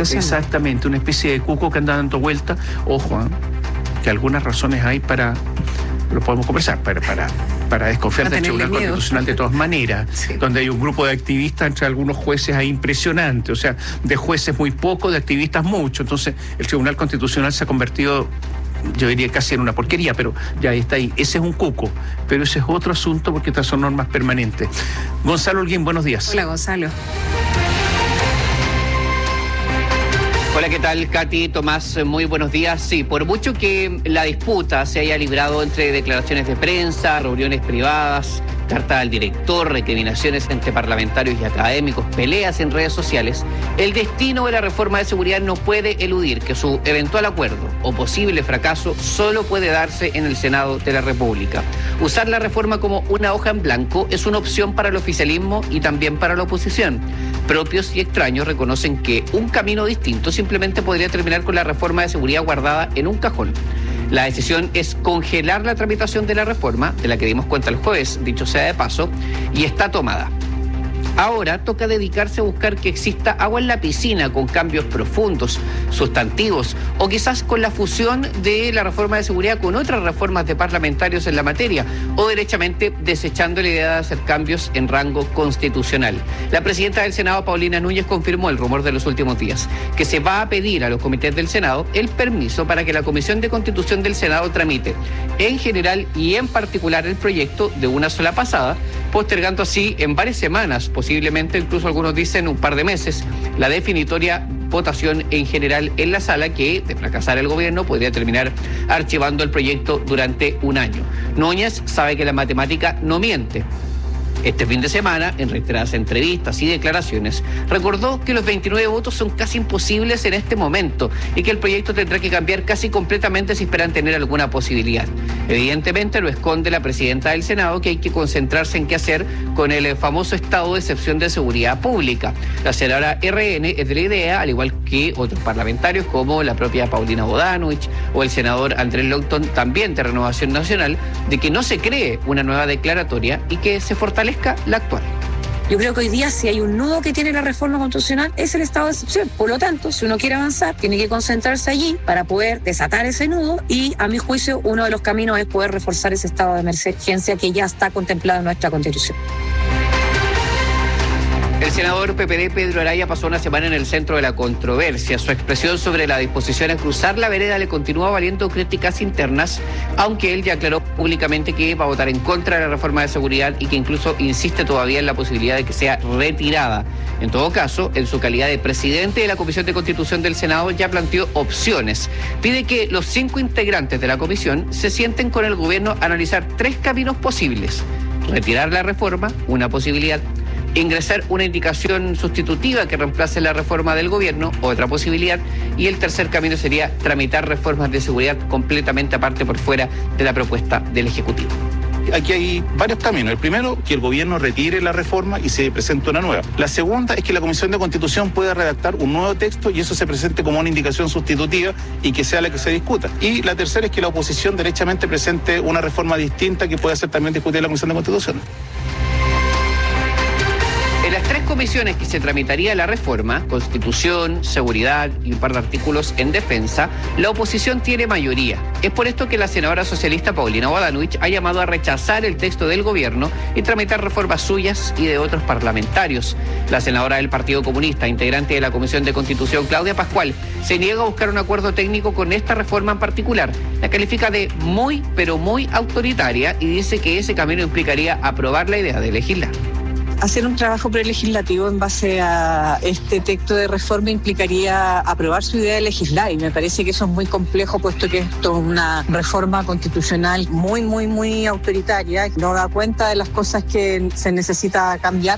especial. Exactamente, una especie de cuco que anda dando vuelta. Ojo, que algunas razones hay para, lo podemos conversar, para desconfiar del Tribunal Constitucional de todas maneras, sí. Donde hay un grupo de activistas entre algunos jueces ahí impresionante, o sea, de jueces muy poco, de activistas mucho. Entonces el Tribunal Constitucional se ha convertido, yo diría, casi en una porquería, pero ya está ahí. Ese es un cuco, pero ese es otro asunto porque estas son normas permanentes. Gonzalo Holguín, buenos días. Hola, Gonzalo. Hola, ¿qué tal, Katy? Tomás, muy buenos días. Sí, por mucho que la disputa se haya librado entre declaraciones de prensa, reuniones privadas, carta al director, recriminaciones entre parlamentarios y académicos, peleas en redes sociales, el destino de la reforma de seguridad no puede eludir que su eventual acuerdo o posible fracaso solo puede darse en el Senado de la República. Usar la reforma como una hoja en blanco es una opción para el oficialismo y también para la oposición. Propios y extraños reconocen que un camino distinto simplemente podría terminar con la reforma de seguridad guardada en un cajón. La decisión es congelar la tramitación de la reforma, de la que dimos cuenta el jueves, dicho sea de paso, y está tomada. Ahora toca dedicarse a buscar que exista agua en la piscina con cambios profundos, sustantivos, o quizás con la fusión de la reforma de seguridad con otras reformas de parlamentarios en la materia, o derechamente desechando la idea de hacer cambios en rango constitucional. La presidenta del Senado, Paulina Núñez, confirmó el rumor de los últimos días, que se va a pedir a los comités del Senado el permiso para que la Comisión de Constitución del Senado tramite, en general y en particular, el proyecto de una sola pasada, postergando así en varias semanas, posiblemente incluso algunos dicen un par de meses, la definitoria votación en general en la sala que, de fracasar el gobierno, podría terminar archivando el proyecto durante un año. Núñez sabe que la matemática no miente. Este fin de semana, en reiteradas entrevistas y declaraciones, recordó que los 29 votos son casi imposibles en este momento y que el proyecto tendrá que cambiar casi completamente si esperan tener alguna posibilidad. Evidentemente lo esconde la presidenta del Senado, que hay que concentrarse en qué hacer con el famoso estado de excepción de seguridad pública. La senadora RN es de la idea, al igual que otros parlamentarios como la propia Paulina Bodanovich o el senador Andrés Longton, también de Renovación Nacional, de que no se cree una nueva declaratoria y que se fortalezca la actual. Yo creo que hoy día, si hay un nudo que tiene la reforma constitucional, es el estado de excepción. Por lo tanto, si uno quiere avanzar, tiene que concentrarse allí para poder desatar ese nudo y, a mi juicio, uno de los caminos es poder reforzar ese estado de emergencia que ya está contemplado en nuestra Constitución. El senador PPD Pedro Araya pasó una semana en el centro de la controversia. Su expresión sobre la disposición a cruzar la vereda le continúa valiendo críticas internas, aunque él ya aclaró públicamente que va a votar en contra de la reforma de seguridad y que incluso insiste todavía en la posibilidad de que sea retirada. En todo caso, en su calidad de presidente de la Comisión de Constitución del Senado, ya planteó opciones. Pide que los 5 integrantes de la comisión se sienten con el gobierno a analizar 3 caminos posibles: retirar la reforma, una posibilidad; ingresar una indicación sustitutiva que reemplace la reforma del gobierno, otra posibilidad; y el tercer camino sería tramitar reformas de seguridad completamente aparte, por fuera de la propuesta del Ejecutivo. Aquí hay varios caminos. El primero, que el gobierno retire la reforma y se presente una nueva. La segunda es que la Comisión de Constitución pueda redactar un nuevo texto y eso se presente como una indicación sustitutiva y que sea la que se discuta. Y la tercera es que la oposición derechamente presente una reforma distinta que pueda ser también discutida en la Comisión de Constitución. En las 3 comisiones que se tramitaría la reforma, Constitución, Seguridad y un par de artículos en defensa, la oposición tiene mayoría. Es por esto que la senadora socialista Paulina Bodanovich ha llamado a rechazar el texto del gobierno y tramitar reformas suyas y de otros parlamentarios. La senadora del Partido Comunista, integrante de la Comisión de Constitución, Claudia Pascual, se niega a buscar un acuerdo técnico con esta reforma en particular. La califica de muy, pero muy autoritaria y dice que ese camino implicaría aprobar la idea de legislar. Hacer un trabajo prelegislativo en base a este texto de reforma implicaría aprobar su idea de legislar, y me parece que eso es muy complejo, puesto que esto es una reforma constitucional muy autoritaria, no da cuenta de las cosas que se necesita cambiar.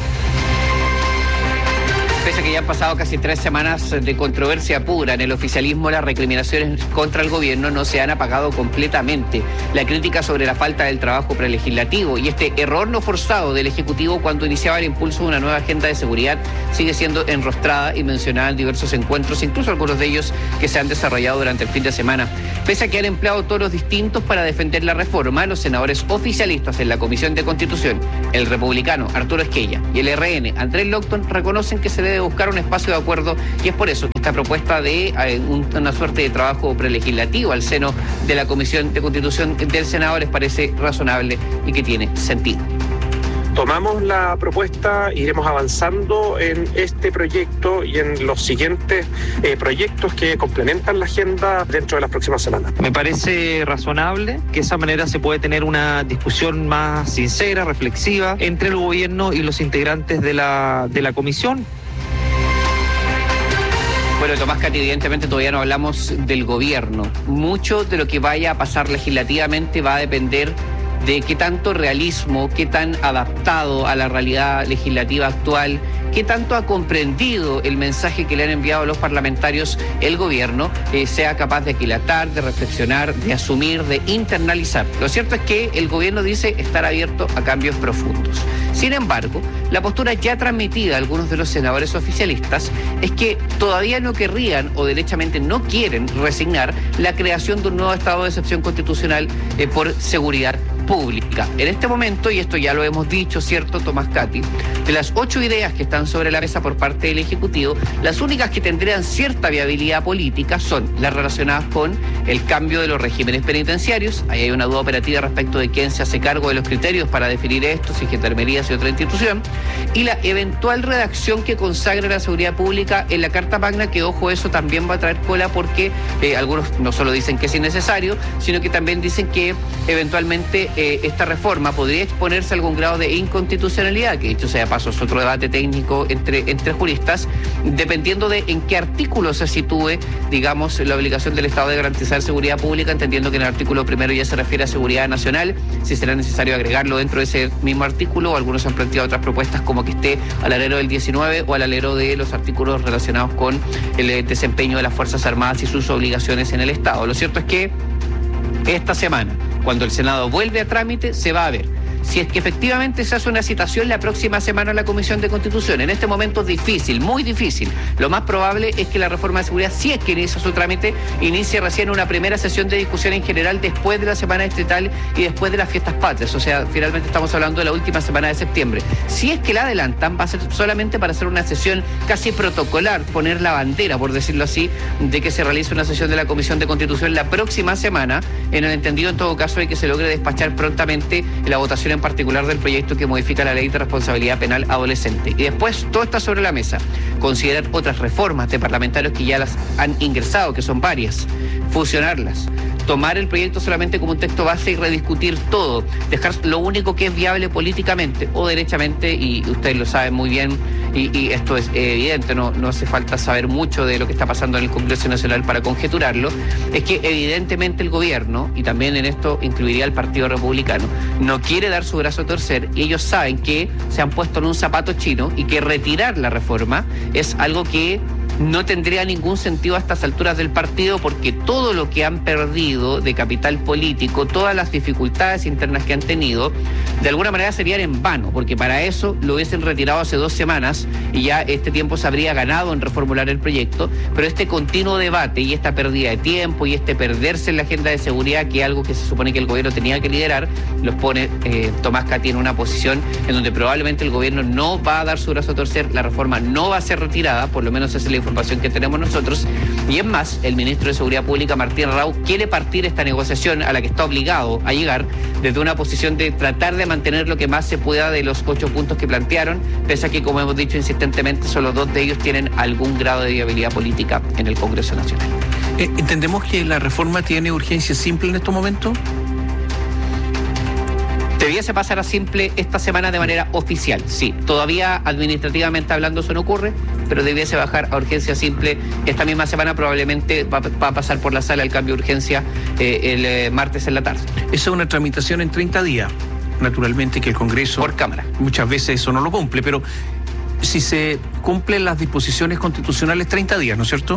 Pese a que ya han pasado casi 3 semanas de controversia pura en el oficialismo, las recriminaciones contra el gobierno no se han apagado completamente. La crítica sobre la falta del trabajo prelegislativo y este error no forzado del Ejecutivo cuando iniciaba el impulso de una nueva agenda de seguridad sigue siendo enrostrada y mencionada en diversos encuentros, incluso algunos de ellos que se han desarrollado durante el fin de semana. Pese a que han empleado tonos distintos para defender la reforma, los senadores oficialistas en la Comisión de Constitución, el republicano Arturo Esquella y el RN Andrés Longton, reconocen que se debe buscar un espacio de acuerdo, y es por eso que esta propuesta de una suerte de trabajo prelegislativo al seno de la Comisión de Constitución del Senado les parece razonable y que tiene sentido. Tomamos la propuesta, iremos avanzando en este proyecto y en los siguientes proyectos que complementan la agenda dentro de las próximas semanas. Me parece razonable que de esa manera se puede tener una discusión más sincera, reflexiva, entre el gobierno y los integrantes de la comisión. Bueno, Tomás Cati, evidentemente todavía no hablamos del gobierno. Mucho de lo que vaya a pasar legislativamente va a depender de qué tanto realismo, qué tan adaptado a la realidad legislativa actual, qué tanto ha comprendido el mensaje que le han enviado los parlamentarios el gobierno, sea capaz de aquilatar, de reflexionar, de asumir, de internalizar. Lo cierto es que el gobierno dice estar abierto a cambios profundos. Sin embargo, la postura ya transmitida a algunos de los senadores oficialistas es que todavía no querrían o derechamente no quieren resignar la creación de un nuevo estado de excepción constitucional por seguridad pública. En este momento, y esto ya lo hemos dicho, ¿cierto, Tomás Cati? De las 8 ideas que están sobre la mesa por parte del Ejecutivo, las únicas que tendrían cierta viabilidad política son las relacionadas con el cambio de los regímenes penitenciarios. Ahí hay una duda operativa respecto de quién se hace cargo de los criterios para definir esto, si Gendarmería, si otra institución, y la eventual redacción que consagre la seguridad pública en la Carta Magna, que, ojo, eso también va a traer cola porque algunos no solo dicen que es innecesario, sino que también dicen que eventualmente esta reforma podría exponerse a algún grado de inconstitucionalidad, que dicho sea de paso es otro debate técnico entre juristas, dependiendo de en qué artículo se sitúe, digamos, la obligación del Estado de garantizar seguridad pública, entendiendo que en el artículo primero ya se refiere a seguridad nacional, si será necesario agregarlo dentro de ese mismo artículo, o algunos han planteado otras propuestas como que esté al alero del 19 o al alero de los artículos relacionados con el desempeño de las Fuerzas Armadas y sus obligaciones en el Estado. Lo cierto es que esta semana, cuando el Senado vuelve a trámite, se va a ver si es que efectivamente se hace una citación la próxima semana a la Comisión de Constitución. En este momento es difícil, muy difícil. Lo más probable es que la reforma de seguridad, si es que inicia su trámite, inicie recién una primera sesión de discusión en general después de la semana distrital y después de las fiestas patrias. O sea, finalmente estamos hablando de la última semana de septiembre. Si es que la adelantan, va a ser solamente para hacer una sesión casi protocolar, poner la bandera, por decirlo así, de que se realice una sesión de la Comisión de Constitución la próxima semana, en el entendido en todo caso de que se logre despachar prontamente la votación en particular del proyecto que modifica la Ley de Responsabilidad Penal Adolescente. Y después todo está sobre la mesa. Considerar otras reformas de parlamentarios que ya las han ingresado, que son varias, fusionarlas, tomar el proyecto solamente como un texto base y rediscutir todo, dejar lo único que es viable políticamente o derechamente, y ustedes lo saben muy bien, y esto es evidente, no hace falta saber mucho de lo que está pasando en el Congreso Nacional para conjeturarlo, es que evidentemente el gobierno, y también en esto incluiría al Partido Republicano, no quiere dar su brazo a torcer, y ellos saben que se han puesto en un zapato chino y que retirar la reforma es algo que no tendría ningún sentido a estas alturas del partido, porque todo lo que han perdido de capital político, todas las dificultades internas que han tenido, de alguna manera serían en vano, porque para eso lo hubiesen retirado hace 2 semanas y ya este tiempo se habría ganado en reformular el proyecto. Pero este continuo debate y esta pérdida de tiempo y este perderse en la agenda de seguridad, que es algo que se supone que el gobierno tenía que liderar, los pone Tomás Cati en una posición en donde probablemente el gobierno no va a dar su brazo a torcer, la reforma no va a ser retirada, por lo menos esa es la información que tenemos nosotros, y es más, el ministro de Seguridad Pública, Martín Rau, quiere partir esta negociación a la que está obligado a llegar desde una posición de tratar de mantener lo que más se pueda de los 8 puntos que plantearon, pese a que, como hemos dicho insistentemente, solo 2 de ellos tienen algún grado de viabilidad política en el Congreso Nacional. ¿Entendemos que la reforma tiene urgencia simple en estos momentos? Debiese pasar a simple esta semana de manera oficial, sí. Todavía administrativamente hablando eso no ocurre, pero debiese bajar a urgencia simple esta misma semana. Probablemente va a pasar por la sala el cambio de urgencia el martes en la tarde. Esa es una tramitación en 30 días. Naturalmente que el Congreso... Por Cámara. Muchas veces eso no lo cumple, pero si se cumplen las disposiciones constitucionales, 30 días, ¿no es cierto?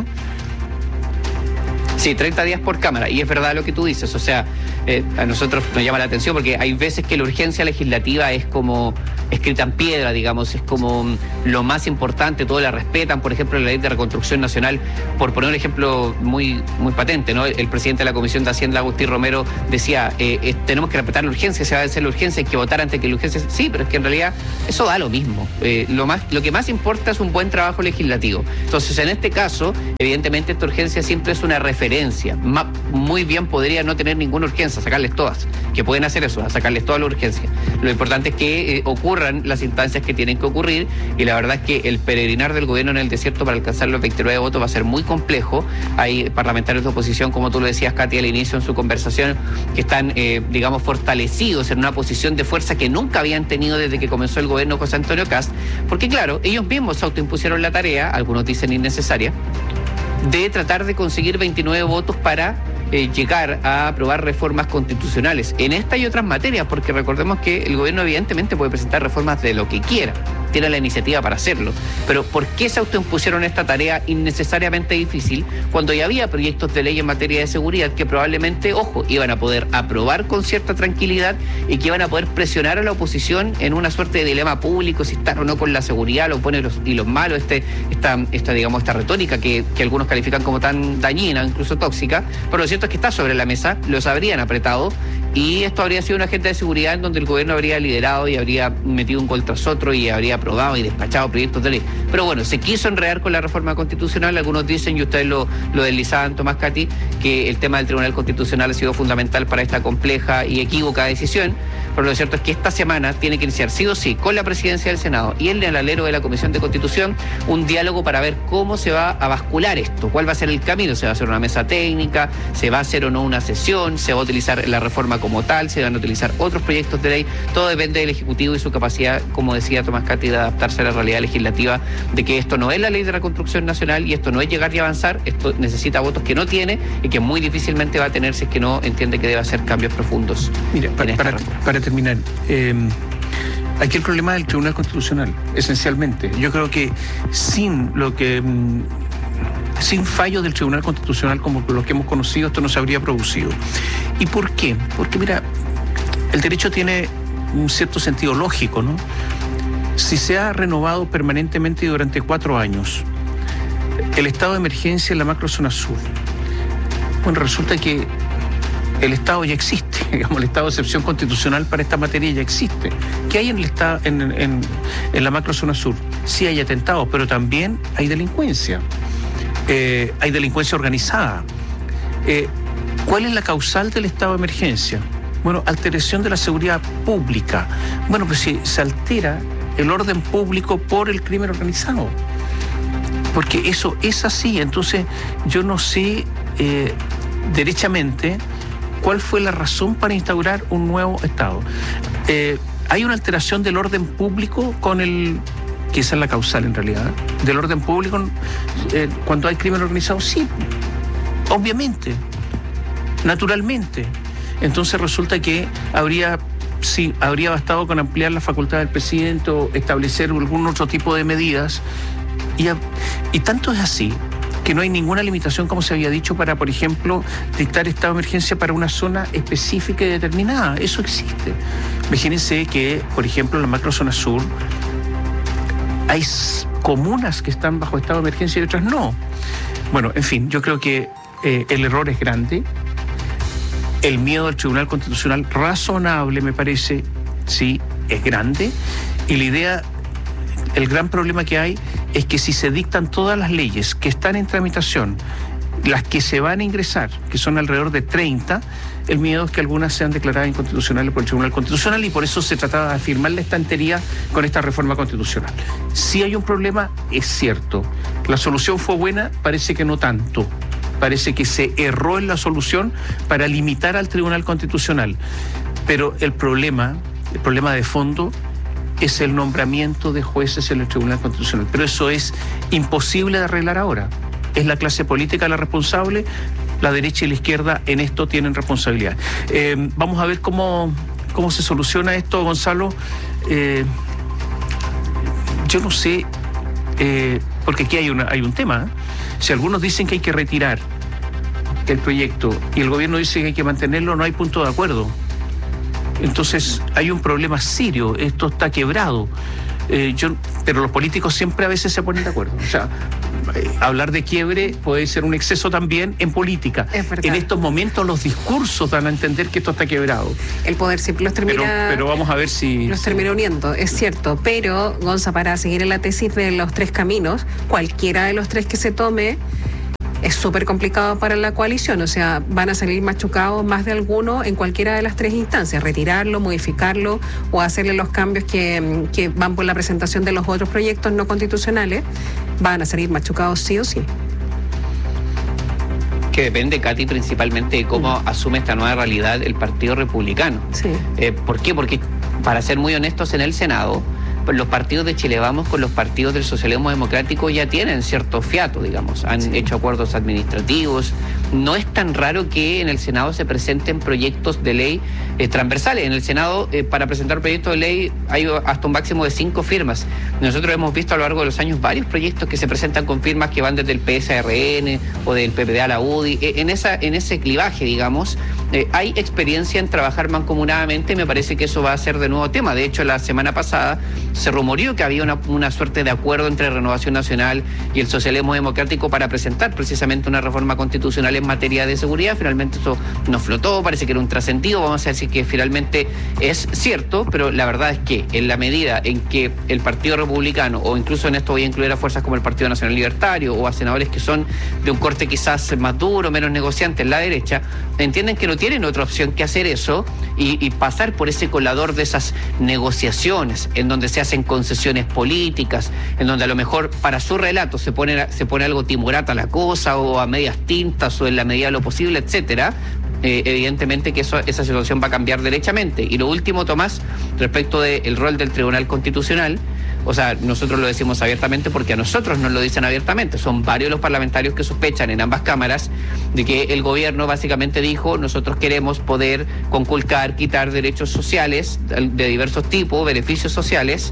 Sí, 30 días por Cámara, y es verdad lo que tú dices, o sea, a nosotros nos llama la atención porque hay veces que la urgencia legislativa es como escrita en piedra, digamos, es como lo más importante, todos la respetan. Por ejemplo, la ley de reconstrucción nacional, por poner un ejemplo muy patente, ¿no? El presidente de la Comisión de Hacienda, Agustín Romero, decía, tenemos que respetar la urgencia, se va a hacer la urgencia, hay que votar antes que la urgencia. Sí, pero es que en realidad eso da lo mismo. Lo que más importa es un buen trabajo legislativo. Entonces, en este caso, evidentemente esta urgencia siempre es una referencia. Muy bien podría no tener ninguna urgencia, sacarles todas, que pueden hacer eso, a sacarles toda la urgencia. Lo importante es que ocurran las instancias que tienen que ocurrir, y la verdad es que el peregrinar del gobierno en el desierto para alcanzar los 29 votos va a ser muy complejo. Hay parlamentarios de oposición, como tú lo decías, Katy, al inicio en su conversación, que están, digamos, fortalecidos en una posición de fuerza que nunca habían tenido desde que comenzó el gobierno José Antonio Kast, porque claro, ellos mismos se autoimpusieron la tarea, algunos dicen innecesaria, de tratar de conseguir 29 votos para llegar a aprobar reformas constitucionales en esta y otras materias, porque recordemos que el gobierno evidentemente puede presentar reformas de lo que quiera, tiene la iniciativa para hacerlo, pero ¿por qué se autoimpusieron esta tarea innecesariamente difícil cuando ya había proyectos de ley en materia de seguridad que probablemente, ojo, iban a poder aprobar con cierta tranquilidad y que iban a poder presionar a la oposición en una suerte de dilema público, si están o no con la seguridad, los buenos y los malos, esta retórica que algunos califican como tan dañina, incluso tóxica, pero lo cierto es que está sobre la mesa, los habrían apretado, y esto habría sido una agenda de seguridad en donde el gobierno habría liderado y habría metido un gol tras otro y habría aprobado y despachado proyectos de ley. Pero bueno, se quiso enredar con la reforma constitucional. Algunos dicen, y ustedes lo deslizaban, Tomás, Katy, que el tema del Tribunal Constitucional ha sido fundamental para esta compleja y equívoca decisión, pero lo cierto es que esta semana tiene que iniciar sí o sí con la presidencia del Senado y en el alero de la Comisión de Constitución un diálogo para ver cómo se va a bascular esto, cuál va a ser el camino, se va a hacer una mesa técnica, se va a hacer o no una sesión, se va a utilizar la reforma como tal, se van a utilizar otros proyectos de ley, todo depende del Ejecutivo y su capacidad, como decía Tomás Katy, de adaptarse a la realidad legislativa, de que esto no es la ley de reconstrucción nacional y esto no es llegar y avanzar, esto necesita votos que no tiene y que muy difícilmente va a tener si es que no entiende que debe hacer cambios profundos. Mira, para terminar, aquí el problema del Tribunal Constitucional, esencialmente. Yo creo que sin fallos del Tribunal Constitucional como los que hemos conocido, esto no se habría producido. ¿Y por qué? Porque, mira, el derecho tiene un cierto sentido lógico, ¿no? Si se ha renovado permanentemente y durante 4 años el estado de emergencia en la macrozona sur, bueno, resulta que el estado ya existe, digamos, el estado de excepción constitucional para esta materia ya existe. ¿Qué hay en la macrozona sur? Sí hay atentados, pero también hay delincuencia. Hay delincuencia organizada. ¿Cuál es la causal del estado de emergencia? Bueno, alteración de la seguridad pública. Bueno, pues si se altera el orden público por el crimen organizado, porque eso es así. Entonces yo no sé derechamente cuál fue la razón para instaurar un nuevo estado. Hay una alteración del orden público que esa es la causal en realidad, del orden público cuando hay crimen organizado, sí, obviamente, naturalmente. Entonces resulta que habría bastado con ampliar la facultad del presidente o establecer algún otro tipo de medidas, y tanto es así que no hay ninguna limitación, como se había dicho, para, por ejemplo, dictar estado de emergencia para una zona específica y determinada. Eso existe. Imagínense que, por ejemplo, en la macrozona sur hay comunas que están bajo estado de emergencia y otras no. Bueno, en fin, yo creo que el error es grande. El miedo al Tribunal Constitucional, razonable me parece, sí, es grande. Y la idea, el gran problema que hay es que si se dictan todas las leyes que están en tramitación, las que se van a ingresar, que son alrededor de 30, el miedo es que algunas sean declaradas inconstitucionales por el Tribunal Constitucional, y por eso se trataba de afirmar la estantería con esta reforma constitucional. Si hay un problema, es cierto. La solución fue buena, parece que no tanto. Parece que se erró en la solución para limitar al Tribunal Constitucional. Pero el problema de fondo es el nombramiento de jueces en el Tribunal Constitucional. Pero eso es imposible de arreglar ahora. Es la clase política la responsable, la derecha y la izquierda en esto tienen responsabilidad. Vamos a ver cómo se soluciona esto, Gonzalo. Yo no sé, porque aquí hay un tema. Si algunos dicen que hay que retirar el proyecto y el gobierno dice que hay que mantenerlo, no hay punto de acuerdo. Entonces hay un problema serio, esto está quebrado. Pero los políticos siempre a veces se ponen de acuerdo. O sea, hablar de quiebre puede ser un exceso también en política. En estos momentos los discursos dan a entender que esto está quebrado. El poder siempre los termina... Pero vamos a ver si... Los termina uniendo, es cierto. Pero, Gonza, para seguir en la tesis de los tres caminos, cualquiera de los tres que se tome es súper complicado para la coalición, o sea, van a salir machucados más de alguno en cualquiera de las tres instancias, retirarlo, modificarlo o hacerle los cambios que van por la presentación de los otros proyectos no constitucionales, van a salir machucados sí o sí. Que depende, Katy, principalmente de cómo asume esta nueva realidad el Partido Republicano. Sí. ¿Por qué? Porque, para ser muy honestos, en el Senado los partidos de Chile Vamos con los partidos del socialismo democrático ya tienen cierto fiato, digamos, han hecho acuerdos administrativos. No es tan raro que en el Senado se presenten proyectos de ley transversales. En el Senado, para presentar proyectos de ley hay hasta un máximo de 5 firmas. Nosotros hemos visto a lo largo de los años varios proyectos que se presentan con firmas que van desde el PSRN o del PPD a la UDI. En ese clivaje, digamos, hay experiencia en trabajar mancomunadamente. Me parece que eso va a ser de nuevo tema. De hecho, la semana pasada se rumoreó que había una suerte de acuerdo entre Renovación Nacional y el socialismo democrático para presentar precisamente una reforma constitucional en materia de seguridad. Finalmente eso no flotó, parece que era un trascendido. Vamos a decir que finalmente es cierto, pero la verdad es que en la medida en que el Partido Republicano, o incluso en esto voy a incluir a fuerzas como el Partido Nacional Libertario o a senadores que son de un corte quizás más duro, menos negociante en la derecha, entienden que no tienen otra opción que hacer eso y pasar por ese colador de esas negociaciones en donde se hacen concesiones políticas, en donde a lo mejor para su relato se pone algo timorata a la cosa o a medias tintas o en la medida de lo posible, etcétera. Evidentemente que esa situación va a cambiar derechamente. Y lo último, Tomás, respecto del rol del Tribunal Constitucional, o sea, nosotros lo decimos abiertamente porque a nosotros nos lo dicen abiertamente. Son varios los parlamentarios que sospechan en ambas cámaras de que el gobierno básicamente dijo: nosotros queremos poder conculcar, quitar derechos sociales de diversos tipos, beneficios sociales,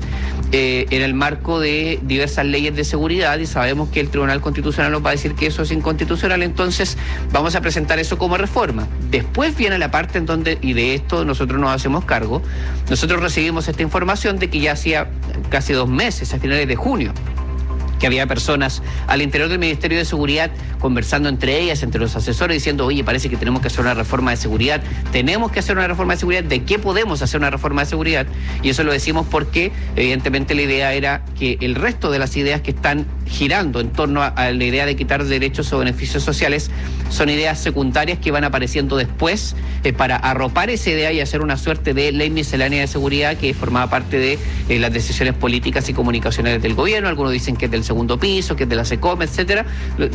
en el marco de diversas leyes de seguridad, y sabemos que el Tribunal Constitucional nos va a decir que eso es inconstitucional, entonces vamos a presentar eso como reforma. Después viene la parte en donde, y de esto nosotros nos hacemos cargo, nosotros recibimos esta información de que ya hacía casi 2 meses, a finales de junio, que había personas al interior del Ministerio de Seguridad conversando entre ellas, entre los asesores, diciendo: oye, parece que tenemos que hacer una reforma de seguridad, tenemos que hacer una reforma de seguridad, ¿de qué podemos hacer una reforma de seguridad? Y eso lo decimos porque evidentemente la idea era que el resto de las ideas que están girando en torno a la idea de quitar derechos o beneficios sociales son ideas secundarias que van apareciendo después para arropar esa idea y hacer una suerte de ley miscelánea de seguridad que formaba parte de las decisiones políticas y comunicacionales del gobierno. Algunos dicen que es del segundo piso, que es de la SECOM, etcétera.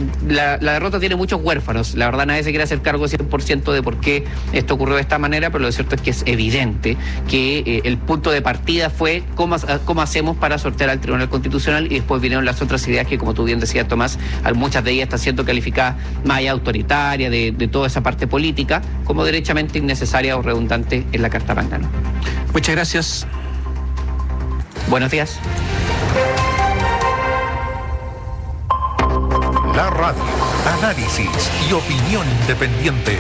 La derrota tiene muchos huérfanos. La verdad, nadie se quiere hacer cargo 100% de por qué esto ocurrió de esta manera, pero lo cierto es que es evidente que el punto de partida fue cómo hacemos para sortear al Tribunal Constitucional, y después vinieron las otras ideas que, como tú bien decías, Tomás, muchas de ellas están siendo calificadas más allá autoritaria, de toda esa parte política, como derechamente innecesaria o redundante en la Carta Magna. Muchas gracias. Buenos días. La radio, análisis y opinión independientes.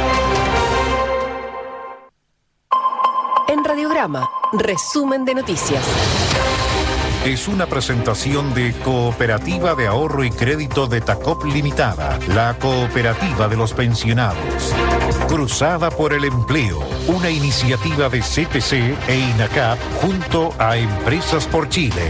En Radiograma, resumen de noticias. Es una presentación de Cooperativa de Ahorro y Crédito de Tacop Limitada, la cooperativa de los pensionados. Cruzada por el Empleo, una iniciativa de CTC e INACAP junto a Empresas por Chile.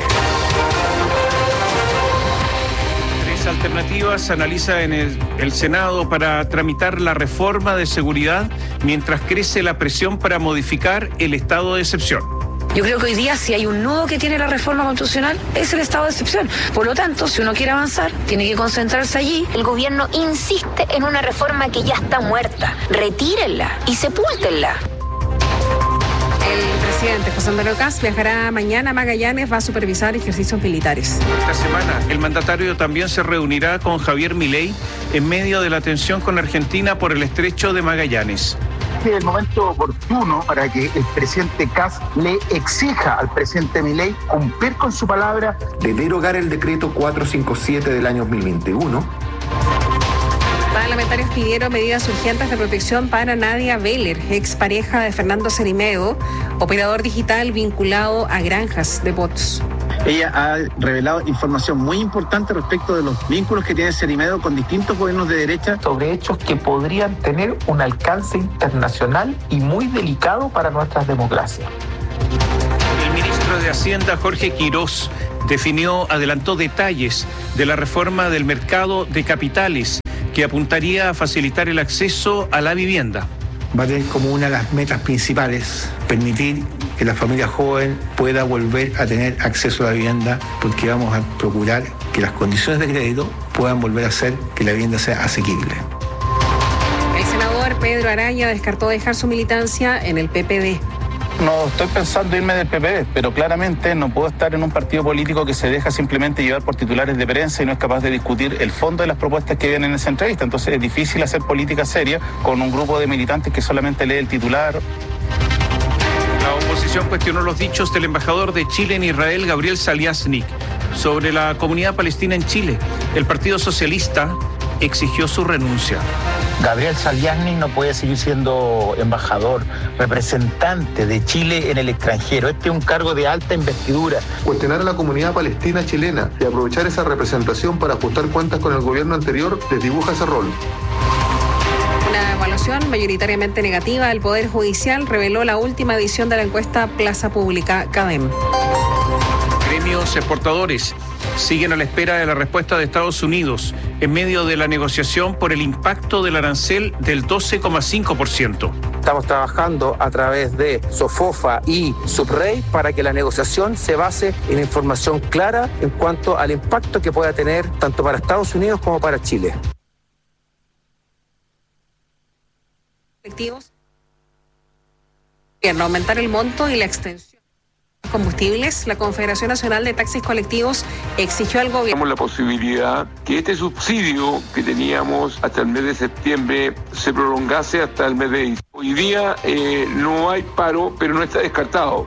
Alternativas analiza en el Senado para tramitar la reforma de seguridad mientras crece la presión para modificar el estado de excepción. Yo creo que hoy día, si hay un nudo que tiene la reforma constitucional, es el estado de excepción. Por lo tanto, si uno quiere avanzar, tiene que concentrarse allí. El gobierno insiste en una reforma que ya está muerta. Retírenla y sepúltenla. El presidente José Antonio Kast viajará mañana a Magallanes, va a supervisar ejercicios militares. Esta semana el mandatario también se reunirá con Javier Milei en medio de la tensión con Argentina por el estrecho de Magallanes. Este es el momento oportuno para que el presidente Kast le exija al presidente Milei cumplir con su palabra de derogar el decreto 457 del año 2021. Parlamentarios pidieron medidas urgentes de protección para Nadia Veller, expareja de Fernando Cerimeo, operador digital vinculado a granjas de bots. Ella ha revelado información muy importante respecto de los vínculos que tiene Cerimeo con distintos gobiernos de derecha sobre hechos que podrían tener un alcance internacional y muy delicado para nuestras democracias. El ministro de Hacienda, Jorge Quirós, adelantó detalles de la reforma del mercado de capitales que apuntaría a facilitar el acceso a la vivienda. Va a tener como una de las metas principales permitir que la familia joven pueda volver a tener acceso a la vivienda, porque vamos a procurar que las condiciones de crédito puedan volver a hacer que la vivienda sea asequible. El senador Pedro Araya descartó dejar su militancia en el PPD. No estoy pensando irme del PPD, pero claramente no puedo estar en un partido político que se deja simplemente llevar por titulares de prensa y no es capaz de discutir el fondo de las propuestas que vienen en esa entrevista. Entonces es difícil hacer política seria con un grupo de militantes que solamente lee el titular. La oposición cuestionó los dichos del embajador de Chile en Israel, Gabriel Saliasnik, sobre la comunidad palestina en Chile. El Partido Socialista exigió su renuncia. Gabriel Saliasnik no puede seguir siendo embajador, representante de Chile en el extranjero. Este es un cargo de alta investidura. Cuestionar a la comunidad palestina chilena y aprovechar esa representación para ajustar cuentas con el gobierno anterior les dibuja ese rol. Una evaluación mayoritariamente negativa del Poder Judicial reveló la última edición de la encuesta Plaza Pública CADEM. Gremios exportadores siguen a la espera de la respuesta de Estados Unidos en medio de la negociación por el impacto del arancel del 12,5%. Estamos trabajando a través de SOFOFA y Subrey para que la negociación se base en información clara en cuanto al impacto que pueda tener tanto para Estados Unidos como para Chile. Colectivos. Aumentar el monto y la extensión combustibles, la Confederación Nacional de Taxis Colectivos exigió al gobierno. Tenemos la posibilidad que este subsidio que teníamos hasta el mes de septiembre se prolongase hasta el mes de diciembre. Hoy día no hay paro, pero no está descartado.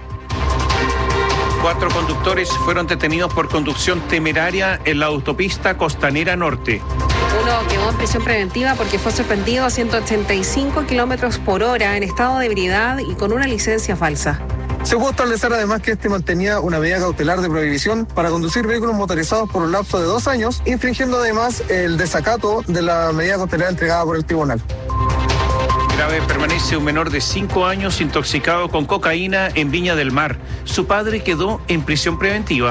4 conductores fueron detenidos por conducción temeraria en la autopista Costanera Norte. Uno quedó en prisión preventiva porque fue sorprendido a 185 kilómetros por hora en estado de ebriedad y con una licencia falsa. Se pudo establecer además que este mantenía una medida cautelar de prohibición para conducir vehículos motorizados por un lapso de 2 años, infringiendo además el desacato de la medida cautelar entregada por el tribunal. Grave permanece un menor de 5 años intoxicado con cocaína en Viña del Mar. Su padre quedó en prisión preventiva.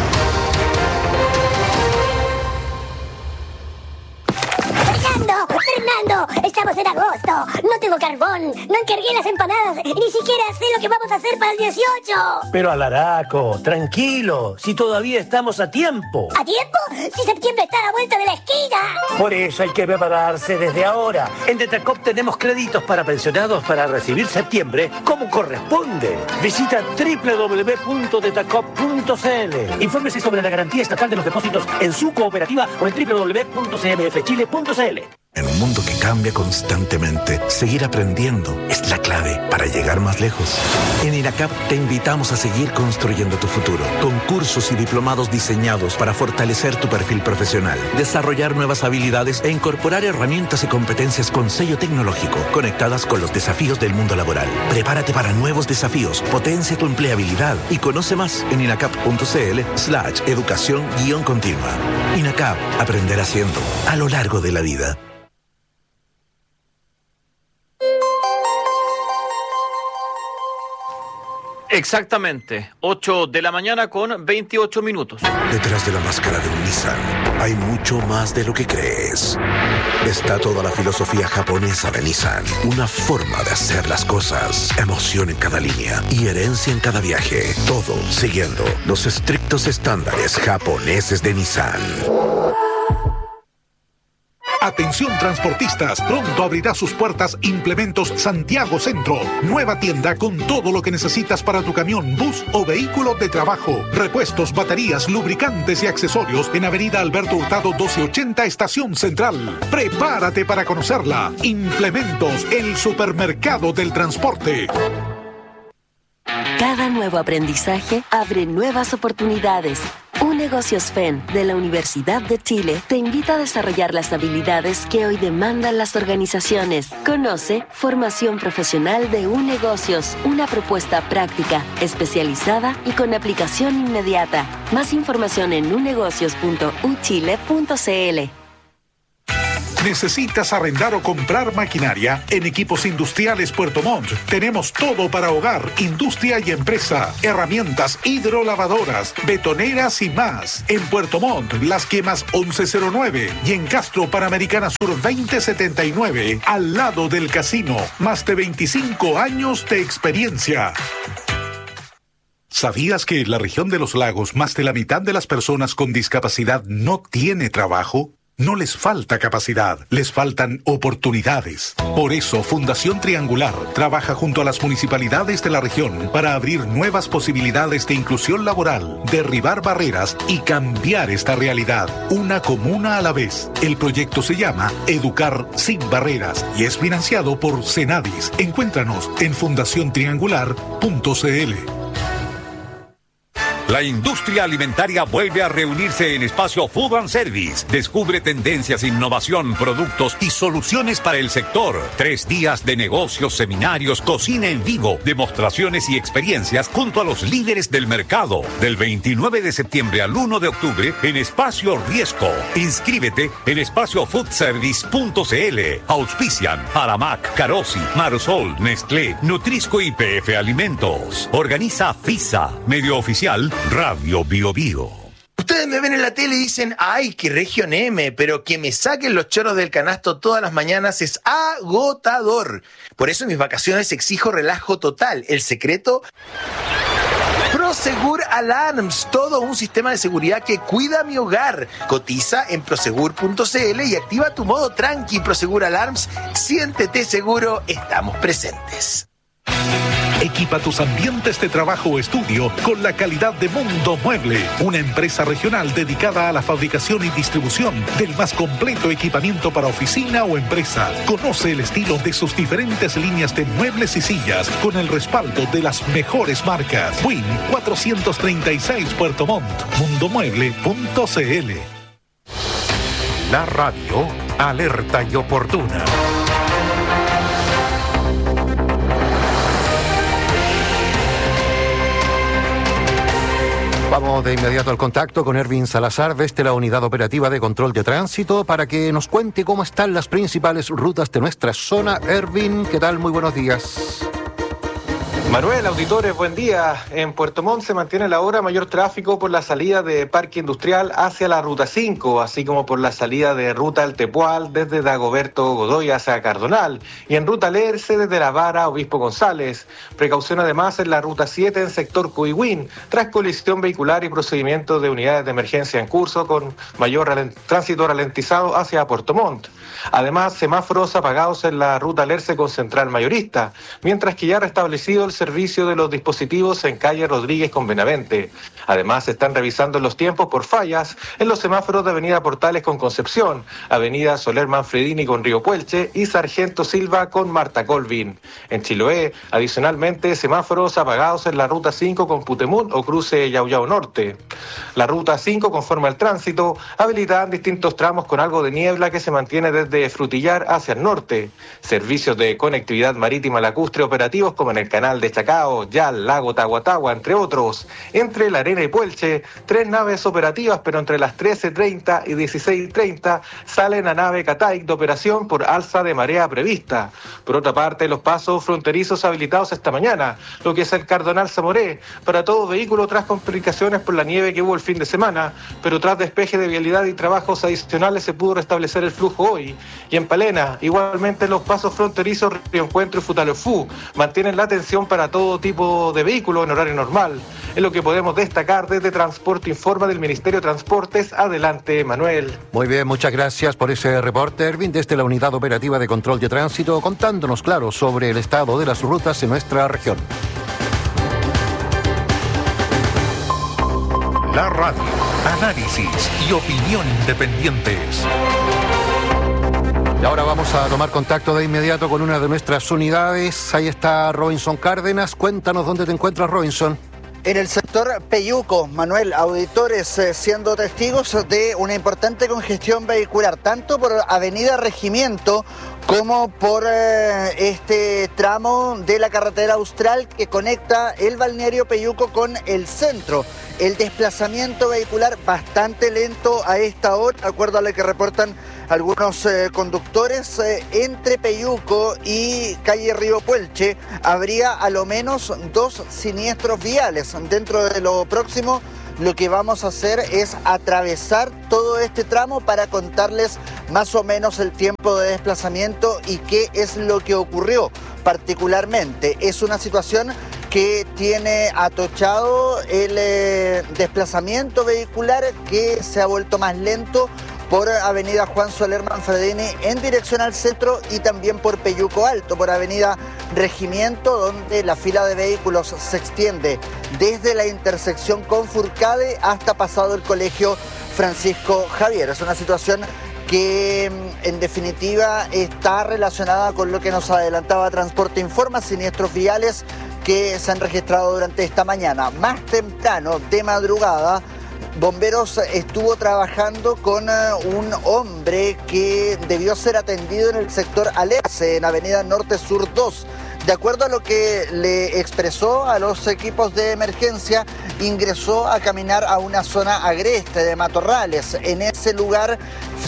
Fernando, estamos en agosto, no tengo carbón, no encargué las empanadas y ni siquiera sé lo que vamos a hacer para el 18. Pero Alaraco, tranquilo, si todavía estamos a tiempo. ¿A tiempo? Si septiembre está a la vuelta de la esquina. Por eso hay que prepararse desde ahora. En Detacop tenemos créditos para pensionados para recibir septiembre como corresponde. Visita www.detacop.cl. Infórmese sobre la garantía estatal de los depósitos en su cooperativa o en www.cmfchile.cl. En un mundo que cambia constantemente, seguir aprendiendo es la clave para llegar más lejos. En INACAP te invitamos a seguir construyendo tu futuro, con cursos y diplomados diseñados para fortalecer tu perfil profesional, desarrollar nuevas habilidades e incorporar herramientas y competencias con sello tecnológico, conectadas con los desafíos del mundo laboral. Prepárate para nuevos desafíos, potencia tu empleabilidad y conoce más en inacap.cl/educación-continua. INACAP, aprender haciendo, a lo largo de la vida. Exactamente, 8 de la mañana con 28 minutos. Detrás de la máscara de un Nissan hay mucho más de lo que crees. Está toda la filosofía japonesa de Nissan, una forma de hacer las cosas, emoción en cada línea y herencia en cada viaje, todo siguiendo los estrictos estándares japoneses de Nissan. Atención transportistas, pronto abrirá sus puertas Implementos Santiago Centro. Nueva tienda con todo lo que necesitas para tu camión, bus o vehículo de trabajo. Repuestos, baterías, lubricantes y accesorios en Avenida Alberto Hurtado 1280, Estación Central. Prepárate para conocerla. Implementos, el supermercado del transporte. Cada nuevo aprendizaje abre nuevas oportunidades. Unegocios FEN de la Universidad de Chile te invita a desarrollar las habilidades que hoy demandan las organizaciones. Conoce Formación Profesional de Unegocios, una propuesta práctica, especializada y con aplicación inmediata. Más información en unegocios.uchile.cl. ¿Necesitas arrendar o comprar maquinaria? En Equipos Industriales Puerto Montt tenemos todo para hogar, industria y empresa. Herramientas hidrolavadoras, betoneras y más. En Puerto Montt, Las Quemas 1109 y en Castro Panamericana Sur 2079, al lado del casino. Más de 25 años de experiencia. ¿Sabías que en la región de los lagos más de la mitad de las personas con discapacidad no tiene trabajo? No les falta capacidad, les faltan oportunidades. Por eso, Fundación Triangular trabaja junto a las municipalidades de la región para abrir nuevas posibilidades de inclusión laboral, derribar barreras y cambiar esta realidad, una comuna a la vez. El proyecto se llama Educar sin Barreras y es financiado por Senadis. Encuéntranos en fundaciontriangular.cl. La industria alimentaria vuelve a reunirse en Espacio Food and Service. Descubre tendencias, innovación, productos y soluciones para el sector. 3 días de negocios, seminarios, cocina en vivo, demostraciones y experiencias junto a los líderes del mercado. Del 29 de septiembre al 1 de octubre en Espacio Riesco. Inscríbete en espaciofoodservice.cl. Auspician Aramac, Carosi, Marsol, Nestlé, Nutrisco y PF Alimentos. Organiza FISA, medio oficial Radio Bio Bio. Ustedes me ven en la tele y dicen, ay, qué región M, pero que me saquen los choros del canasto todas las mañanas es agotador. Por eso en mis vacaciones exijo relajo total. El secreto, Prosegur Alarms, todo un sistema de seguridad que cuida mi hogar. Cotiza en prosegur.cl y activa tu modo tranqui. Prosegur Alarms, siéntete seguro, estamos presentes. Equipa tus ambientes de trabajo o estudio con la calidad de Mundo Mueble, una empresa regional dedicada a la fabricación y distribución del más completo equipamiento para oficina o empresa. Conoce el estilo de sus diferentes líneas de muebles y sillas con el respaldo de las mejores marcas. Win 436 Puerto Montt, mundomueble.cl. La radio alerta y oportuna. Vamos de inmediato al contacto con Erwin Salazar desde la Unidad Operativa de Control de Tránsito para que nos cuente cómo están las principales rutas de nuestra zona. Erwin, ¿qué tal? Muy buenos días. Manuel, auditores, buen día. En Puerto Montt se mantiene la hora mayor tráfico por la salida de Parque Industrial hacia la Ruta 5, así como por la salida de Ruta El Tepual desde Dagoberto Godoy hacia Cardonal y en Ruta Lerce desde La Vara Obispo González. Precaución además en la Ruta 7 en sector Cuihuín, tras colisión vehicular y procedimientos de unidades de emergencia en curso con mayor tránsito ralentizado hacia Puerto Montt. Además, semáforos apagados en la Ruta Lerce con Central Mayorista, mientras que ya ha restablecido el servicio de los dispositivos en calle Rodríguez con Benavente. Además, se están revisando los tiempos por fallas en los semáforos de Avenida Portales con Concepción, Avenida Soler Manfredini con Río Puelche y Sargento Silva con Marta Colvin. En Chiloé, adicionalmente, semáforos apagados en la Ruta 5 con Putemún o cruce Yauyao Norte. La Ruta 5 conforme al tránsito habilitada en distintos tramos con algo de niebla que se mantiene desde Frutillar hacia el norte. Servicios de conectividad marítima lacustre operativos como en el canal de Chacao, Yal, Lago Tahuatahua, entre otros. Entre La Arena y Puelche, 3 naves operativas, pero entre las 13:30 y 16:30 salen a nave Cataic de operación por alza de marea prevista. Por otra parte, los pasos fronterizos habilitados esta mañana, lo que es el Cardonal Zamoré, para todo vehículo tras complicaciones por la nieve que hubo el fin de semana, pero tras despeje de vialidad y trabajos adicionales se pudo restablecer el flujo hoy. Y en Palena, igualmente los pasos fronterizos Río Encuentro y Futalefú mantienen la atención para todo tipo de vehículo en horario normal. Es lo que podemos destacar desde Transporte Informa del Ministerio de Transportes. Adelante, Manuel. Muy bien, muchas gracias por ese reporte, Erwin, desde la Unidad Operativa de Control de Tránsito, contándonos, claro, sobre el estado de las rutas en nuestra región. La radio, análisis y opinión independientes. Y ahora vamos a tomar contacto de inmediato con una de nuestras unidades. Ahí está Robinson Cárdenas. Cuéntanos dónde te encuentras, Robinson. En el sector Peyuco, Manuel, auditores siendo testigos de una importante congestión vehicular, tanto por Avenida Regimiento como por este tramo de la carretera austral que conecta el balneario Peyuco con el centro. El desplazamiento vehicular bastante lento a esta hora, de acuerdo a lo que reportan algunos conductores. Entre Peyuco y calle Río Puelche habría a lo menos 2 siniestros viales. Dentro de lo próximo, lo que vamos a hacer es atravesar todo este tramo para contarles más o menos el tiempo de desplazamiento y qué es lo que ocurrió particularmente. Es una situación que tiene atochado el desplazamiento vehicular, que se ha vuelto más lento por Avenida Juan Soler Manfredini en dirección al centro y también por Peyuco Alto, por Avenida Regimiento, donde la fila de vehículos se extiende desde la intersección con Furcade hasta pasado el Colegio Francisco Javier. Es una situación que en definitiva está relacionada con lo que nos adelantaba Transporte Informa, siniestros viales que se han registrado durante esta mañana. Más temprano, de madrugada, Bomberos estuvo trabajando con un hombre que debió ser atendido en el sector Alerce, en Avenida Norte Sur 2. De acuerdo a lo que le expresó a los equipos de emergencia, ingresó a caminar a una zona agreste de matorrales. En ese lugar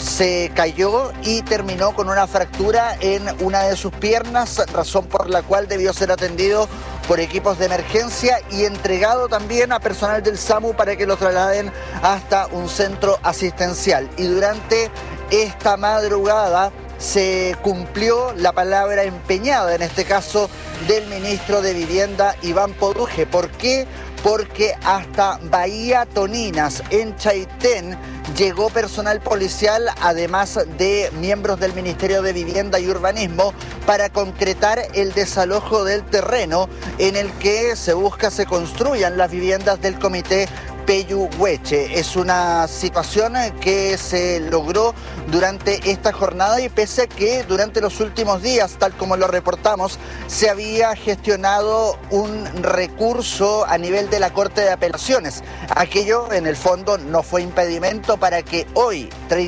se cayó y terminó con una fractura en una de sus piernas, razón por la cual debió ser atendido por equipos de emergencia y entregado también a personal del SAMU para que lo trasladen hasta un centro asistencial. Y durante esta madrugada se cumplió la palabra empeñada, en este caso del ministro de Vivienda, Iván Poduje. ¿Por qué? Porque hasta Bahía Toninas, en Chaitén, llegó personal policial, además de miembros del Ministerio de Vivienda y Urbanismo, para concretar el desalojo del terreno en el que se busca se construyan las viviendas del comité Peyuhueche. Es una situación que se logró durante esta jornada y pese a que durante los últimos días, tal como lo reportamos, se había gestionado un recurso a nivel de la Corte de Apelaciones. Aquello en el fondo no fue impedimento para que hoy,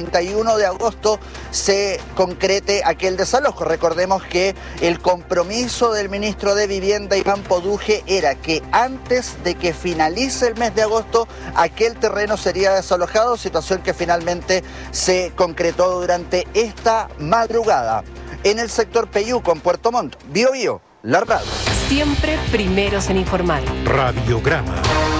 31 de agosto, se concrete aquel desalojo. Recordemos que el compromiso del ministro de Vivienda, Iván Poduje, era que antes de que finalice el mes de agosto, aquel terreno sería desalojado, situación que finalmente se concretó durante esta madrugada. En el sector Peyuco, en Puerto Montt, Bío Bío, la radio. Siempre primeros en informar. Radiograma.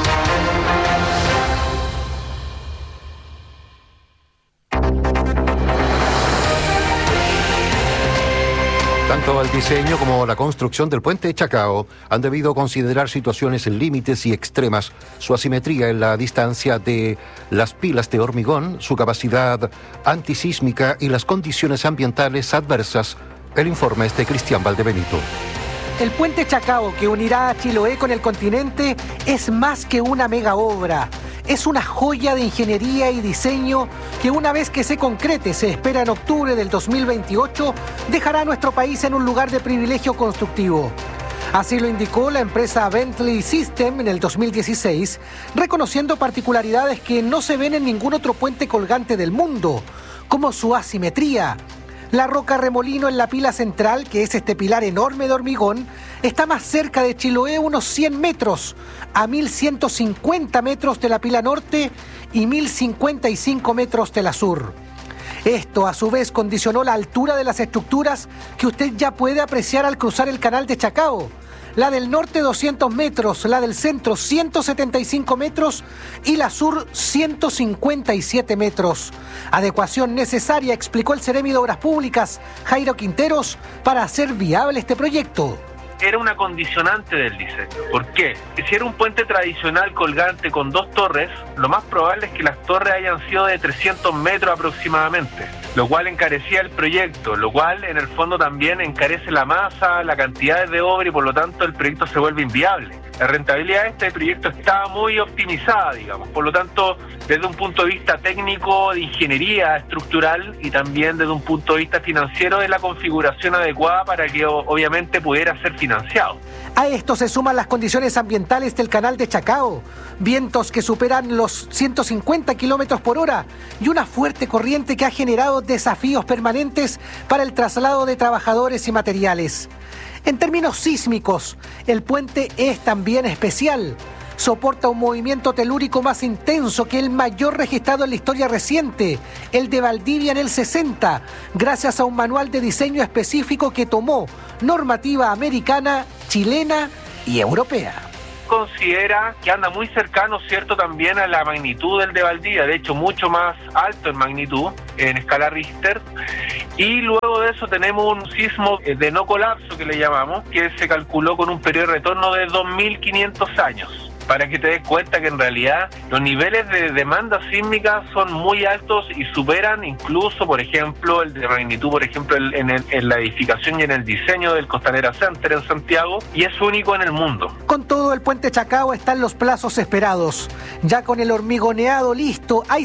Tanto el diseño como la construcción del puente de Chacao han debido considerar situaciones límites y extremas, su asimetría en la distancia de las pilas de hormigón, su capacidad antisísmica y las condiciones ambientales adversas. El informe es de Cristian Valdebenito. El puente Chacao, que unirá a Chiloé con el continente, es más que una mega obra. Es una joya de ingeniería y diseño que una vez que se concrete, se espera en octubre del 2028, dejará a nuestro país en un lugar de privilegio constructivo. Así lo indicó la empresa Bentley System en el 2016, reconociendo particularidades que no se ven en ningún otro puente colgante del mundo, como su asimetría. La roca remolino en la pila central, que es este pilar enorme de hormigón, está más cerca de Chiloé unos 100 metros, a 1.150 metros de la pila norte y 1.055 metros de la sur. Esto, a su vez, condicionó la altura de las estructuras que usted ya puede apreciar al cruzar el canal de Chacao. La del norte 200 metros, la del centro 175 metros y la sur 157 metros. Adecuación necesaria, explicó el Seremi de Obras Públicas, Jairo Quinteros, para hacer viable este proyecto. Era una condicionante del diseño. ¿Por qué? Si era un puente tradicional colgante con 2 torres, lo más probable es que las torres hayan sido de 300 metros aproximadamente, lo cual encarecía el proyecto, lo cual en el fondo también encarece la masa, la cantidad de obra y por lo tanto el proyecto se vuelve inviable. La rentabilidad de este proyecto estaba muy optimizada, digamos, por lo tanto, desde un punto de vista técnico, de ingeniería estructural y también desde un punto de vista financiero, es la configuración adecuada para que obviamente pudiera ser financiado. A esto se suman las condiciones ambientales del canal de Chacao, vientos que superan los 150 kilómetros por hora y una fuerte corriente que ha generado desafíos permanentes para el traslado de trabajadores y materiales. En términos sísmicos, el puente es también especial. Soporta un movimiento telúrico más intenso que el mayor registrado en la historia reciente, el de Valdivia en el 60, gracias a un manual de diseño específico que tomó normativa americana, chilena y europea. Considera que anda muy cercano, ¿cierto?, también a la magnitud del de Valdivia, de hecho mucho más alto en magnitud, en escala Richter, y luego de eso tenemos un sismo de no colapso que le llamamos, que se calculó con un periodo de retorno de 2.500 años. Para que te des cuenta que en realidad los niveles de demanda sísmica son muy altos y superan incluso, por ejemplo, el de magnitud, por ejemplo, en la edificación y en el diseño del Costanera Center en Santiago, y es único en el mundo. Con todo, el puente Chacao está en los plazos esperados. Ya con el hormigoneado listo, hay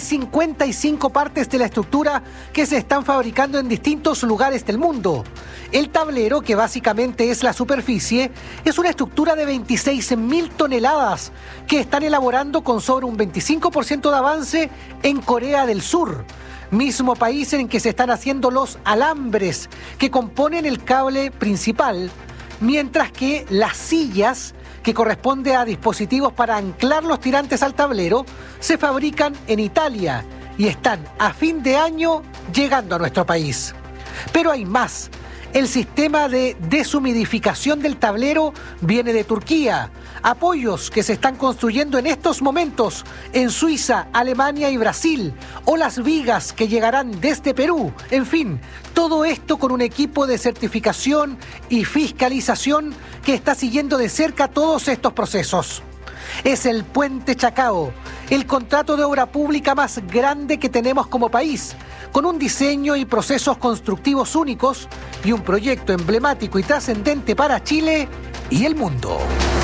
55 partes de la estructura que se están fabricando en distintos lugares del mundo. El tablero, que básicamente es la superficie, es una estructura de 26.000 toneladas que están elaborando con sobre un 25% de avance en Corea del Sur, mismo país en que se están haciendo los alambres que componen el cable principal, mientras que las sillas, que corresponde a dispositivos para anclar los tirantes al tablero, se fabrican en Italia y están a fin de año llegando a nuestro país. Pero hay más. El sistema de deshumidificación del tablero viene de Turquía. Apoyos que se están construyendo en estos momentos en Suiza, Alemania y Brasil. O las vigas que llegarán desde Perú. En fin, todo esto con un equipo de certificación y fiscalización que está siguiendo de cerca todos estos procesos. Es el puente Chacao, el contrato de obra pública más grande que tenemos como país, con un diseño y procesos constructivos únicos y un proyecto emblemático y trascendente para Chile y el mundo.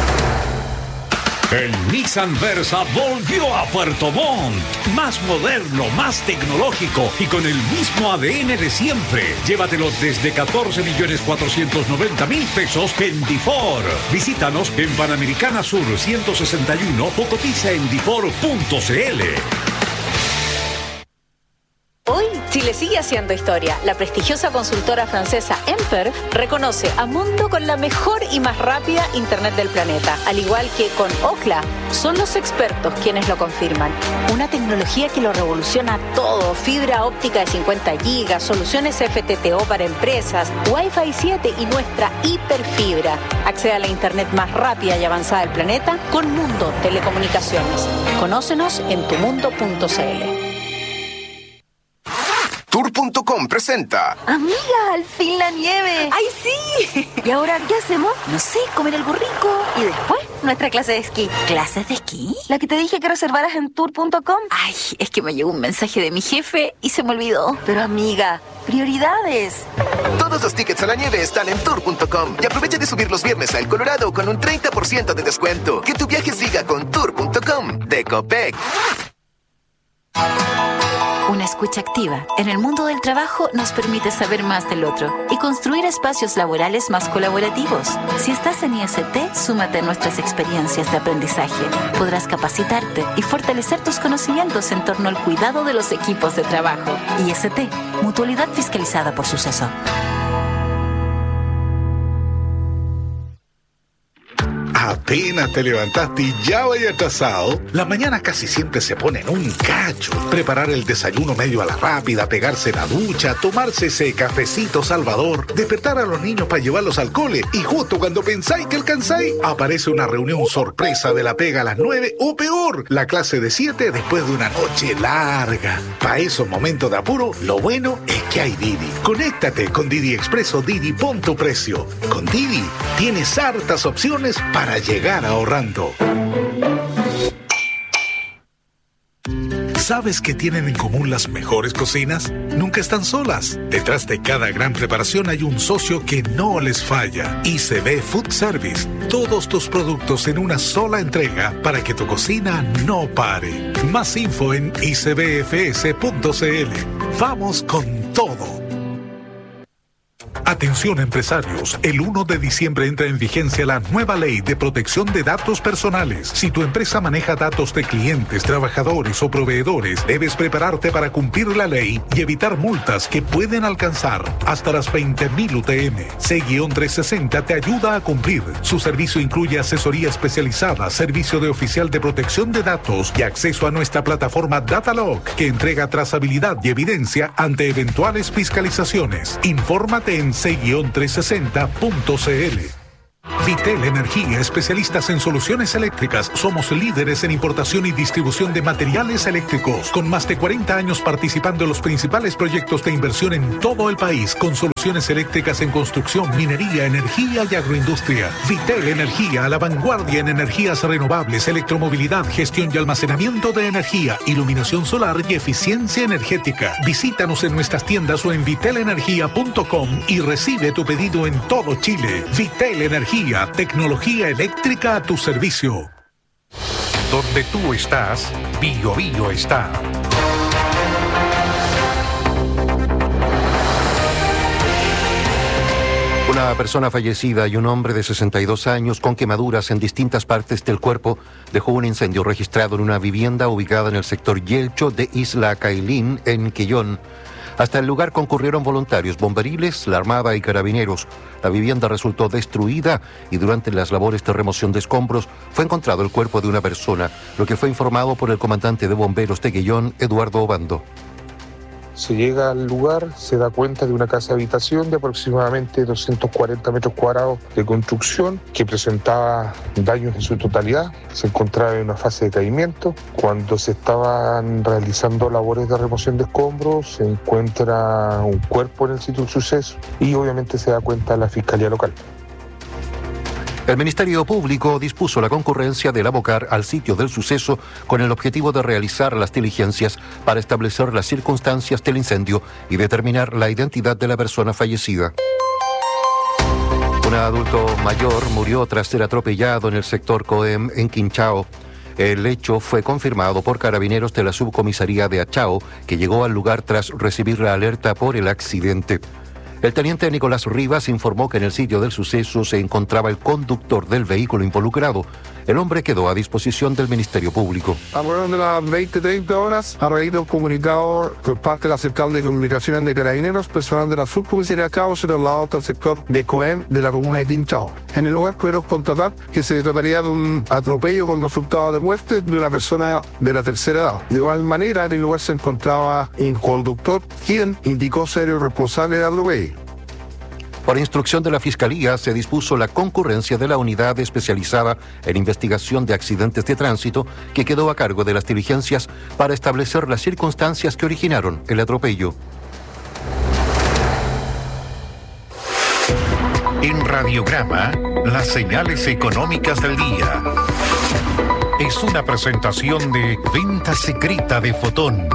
El Nissan Versa volvió a Puerto Montt. Más moderno, más tecnológico y con el mismo ADN de siempre. Llévatelo desde 14.490.000 pesos en Difor. Visítanos en Panamericana Sur 161 o cotiza en difor.cl. Hoy, Chile sigue haciendo historia. La prestigiosa consultora francesa Emper reconoce a Mundo con la mejor y más rápida Internet del planeta. Al igual que con Ookla, son los expertos quienes lo confirman. Una tecnología que lo revoluciona todo. Fibra óptica de 50 gigas, soluciones FTTO para empresas, Wi-Fi 7 y nuestra hiperfibra. Accede a la Internet más rápida y avanzada del planeta con Mundo Telecomunicaciones. Conócenos en tumundo.cl. Tour.com presenta. Amiga, al fin la nieve. ¡Ay, sí! ¿Y ahora qué hacemos? No sé, comer algo rico. Y después, nuestra clase de esquí. ¿Clases de esquí? La que te dije que reservaras en Tour.com. Ay, es que me llegó un mensaje de mi jefe y se me olvidó. Pero amiga, prioridades. Todos los tickets a la nieve están en Tour.com. Y aprovecha de subir los viernes a El Colorado con un 30% de descuento. Que tu viaje siga con Tour.com de Copec. Una escucha activa en el mundo del trabajo nos permite saber más del otro y construir espacios laborales más colaborativos. Si estás en IST, súmate a nuestras experiencias de aprendizaje. Podrás capacitarte y fortalecer tus conocimientos en torno al cuidado de los equipos de trabajo. IST, mutualidad fiscalizada por Suceso. Apenas te levantaste y ya vaya atrasado. Las mañanas casi siempre se ponen un cacho. Preparar el desayuno medio a la rápida, pegarse la ducha, tomarse ese cafecito salvador, despertar a los niños para llevarlos al cole y justo cuando pensáis que alcanzáis, aparece una reunión sorpresa de la pega a las 9 o peor, la clase de 7 después de una noche larga. Para esos momentos de apuro, lo bueno es que hay Didi. Conéctate con Didi Expreso Didi, pon tu precio. Con Didi tienes hartas opciones para llegar ahorrando. ¿Sabes qué tienen en común las mejores cocinas? Nunca están solas. Detrás de cada gran preparación hay un socio que no les falla. ICB Food Service. Todos tus productos en una sola entrega para que tu cocina no pare. Más info en icbfs.cl. Vamos con todo. Atención empresarios, el 1 de diciembre entra en vigencia la nueva ley de protección de datos personales. Si tu empresa maneja datos de clientes, trabajadores o proveedores, debes prepararte para cumplir la ley y evitar multas que pueden alcanzar hasta las 20.000 UTM. C-360 te ayuda a cumplir. Su servicio incluye asesoría especializada, servicio de oficial de protección de datos y acceso a nuestra plataforma Datalog, que entrega trazabilidad y evidencia ante eventuales fiscalizaciones. Infórmate en c-360.cl. Vitel Energía, especialistas en soluciones eléctricas. Somos líderes en importación y distribución de materiales eléctricos, con más de 40 años participando en los principales proyectos de inversión en todo el país, con soluciones eléctricas en construcción, minería, energía y agroindustria. Vitel Energía, a la vanguardia en energías renovables, electromovilidad, gestión y almacenamiento de energía, iluminación solar y eficiencia energética. Visítanos en nuestras tiendas o en vitelenergia.com y recibe tu pedido en todo Chile. Vitel Energía, tecnología eléctrica a tu servicio. Donde tú estás, Bio Bio está. Una persona fallecida y un hombre de 62 años con quemaduras en distintas partes del cuerpo dejó un incendio registrado en una vivienda ubicada en el sector Yelcho de Isla Cailín, en Quellón. Hasta el lugar concurrieron voluntarios, bomberiles, la Armada y carabineros. La vivienda resultó destruida y durante las labores de remoción de escombros fue encontrado el cuerpo de una persona, lo que fue informado por el comandante de bomberos de Quellón, Eduardo Obando. Se llega al lugar, se da cuenta de una casa habitación de aproximadamente 240 metros cuadrados de construcción que presentaba daños en su totalidad. Se encontraba en una fase de caimiento. Cuando se estaban realizando labores de remoción de escombros, se encuentra un cuerpo en el sitio del suceso y obviamente se da cuenta la Fiscalía Local. El Ministerio Público dispuso la concurrencia del Abocar al sitio del suceso con el objetivo de realizar las diligencias para establecer las circunstancias del incendio y determinar la identidad de la persona fallecida. Un adulto mayor murió tras ser atropellado en el sector Coem, en Quinchao. El hecho fue confirmado por carabineros de la subcomisaría de Achao, que llegó al lugar tras recibir la alerta por el accidente. El teniente Nicolás Rivas informó que en el sitio del suceso se encontraba el conductor del vehículo involucrado. El hombre quedó a disposición del Ministerio Público. Alrededor de las 20-30 horas, a raíz de un comunicado por parte de la Central de Comunicaciones de Carabineros, personal de la subcomisaría de Achao se trasladó hasta el sector de Coem de la comuna de Quinchao. En el lugar pudieron constatar que se trataría de un atropello con resultado de muerte de una persona de la tercera edad. De igual manera, en el lugar se encontraba un conductor, quien indicó ser el responsable del atropello. Por instrucción de la Fiscalía, se dispuso la concurrencia de la Unidad Especializada en Investigación de Accidentes de Tránsito, que quedó a cargo de las diligencias para establecer las circunstancias que originaron el atropello. En Radiograma, las señales económicas del día. Es una presentación de Venta Secreta de Fotón.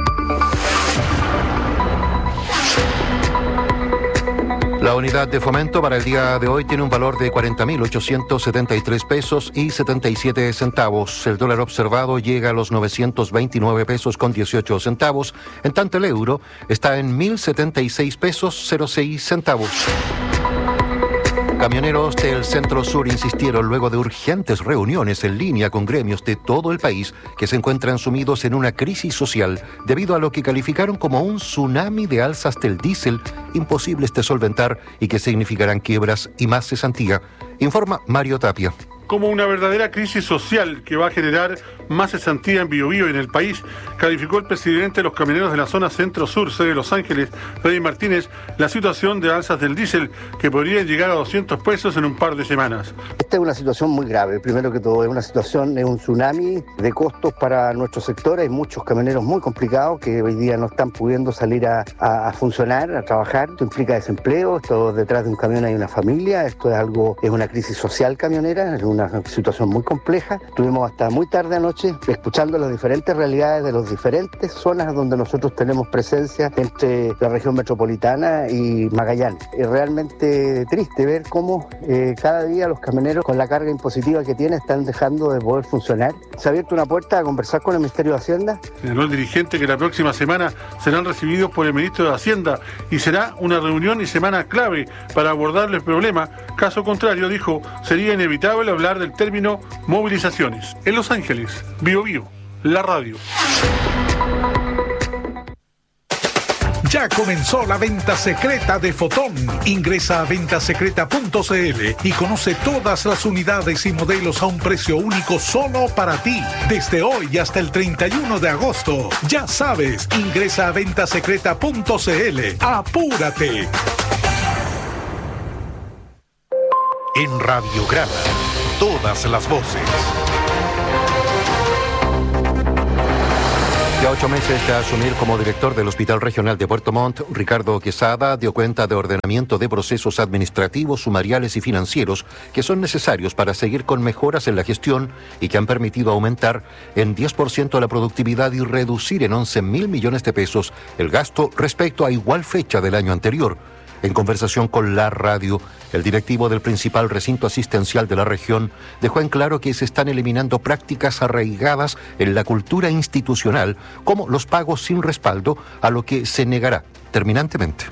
La unidad de fomento para el día de hoy tiene un valor de 40.873 pesos y 77 centavos. El dólar observado llega a los 929 pesos con 18 centavos. En tanto, el euro está en 1.076 pesos 06 centavos. Camioneros del Centro Sur insistieron luego de urgentes reuniones en línea con gremios de todo el país que se encuentran sumidos en una crisis social debido a lo que calificaron como un tsunami de alzas del diésel imposibles de solventar y que significarán quiebras y más cesantía. Informa Mario Tapia. Como una verdadera crisis social que va a generar más cesantía en Biobío y en el país, calificó el presidente de los camioneros de la zona centro-sur, sede de Los Ángeles, Freddy Martínez, la situación de alzas del diésel que podrían llegar a 200 pesos en un par de semanas. Esta es una situación muy grave. Primero que todo, es un tsunami de costos para nuestro sector. Hay muchos camioneros muy complicados que hoy día no están pudiendo salir a funcionar, a trabajar. Esto implica desempleo, esto detrás de un camión hay una familia, es una crisis social camionera, es una situación muy compleja. Estuvimos hasta muy tarde anoche escuchando las diferentes realidades de las diferentes zonas donde nosotros tenemos presencia entre la región metropolitana y Magallanes. Es realmente triste ver cómo cada día los camioneros, con la carga impositiva que tienen, están dejando de poder funcionar. Se ha abierto una puerta a conversar con el Ministerio de Hacienda. Señaló el dirigente que la próxima semana serán recibidos por el ministro de Hacienda y será una reunión y semana clave para abordar el problema. Caso contrario, dijo, sería inevitable hablar del término movilizaciones. En Los Ángeles, Bio Bio, la radio. Ya comenzó la venta secreta de Fotón. Ingresa a ventasecreta.cl y conoce todas las unidades y modelos a un precio único solo para ti. Desde hoy hasta el 31 de agosto. Ya sabes, ingresa a ventasecreta.cl. ¡Apúrate! En Radiograma, todas las voces. Ya 8 meses de asumir como director del Hospital Regional de Puerto Montt, Ricardo Quesada dio cuenta de ordenamiento de procesos administrativos, sumariales y financieros que son necesarios para seguir con mejoras en la gestión y que han permitido aumentar en 10% la productividad y reducir en 11.000 millones de pesos el gasto respecto a igual fecha del año anterior. En conversación con la radio, el directivo del principal recinto asistencial de la región dejó en claro que se están eliminando prácticas arraigadas en la cultura institucional, como los pagos sin respaldo, a lo que se negará terminantemente.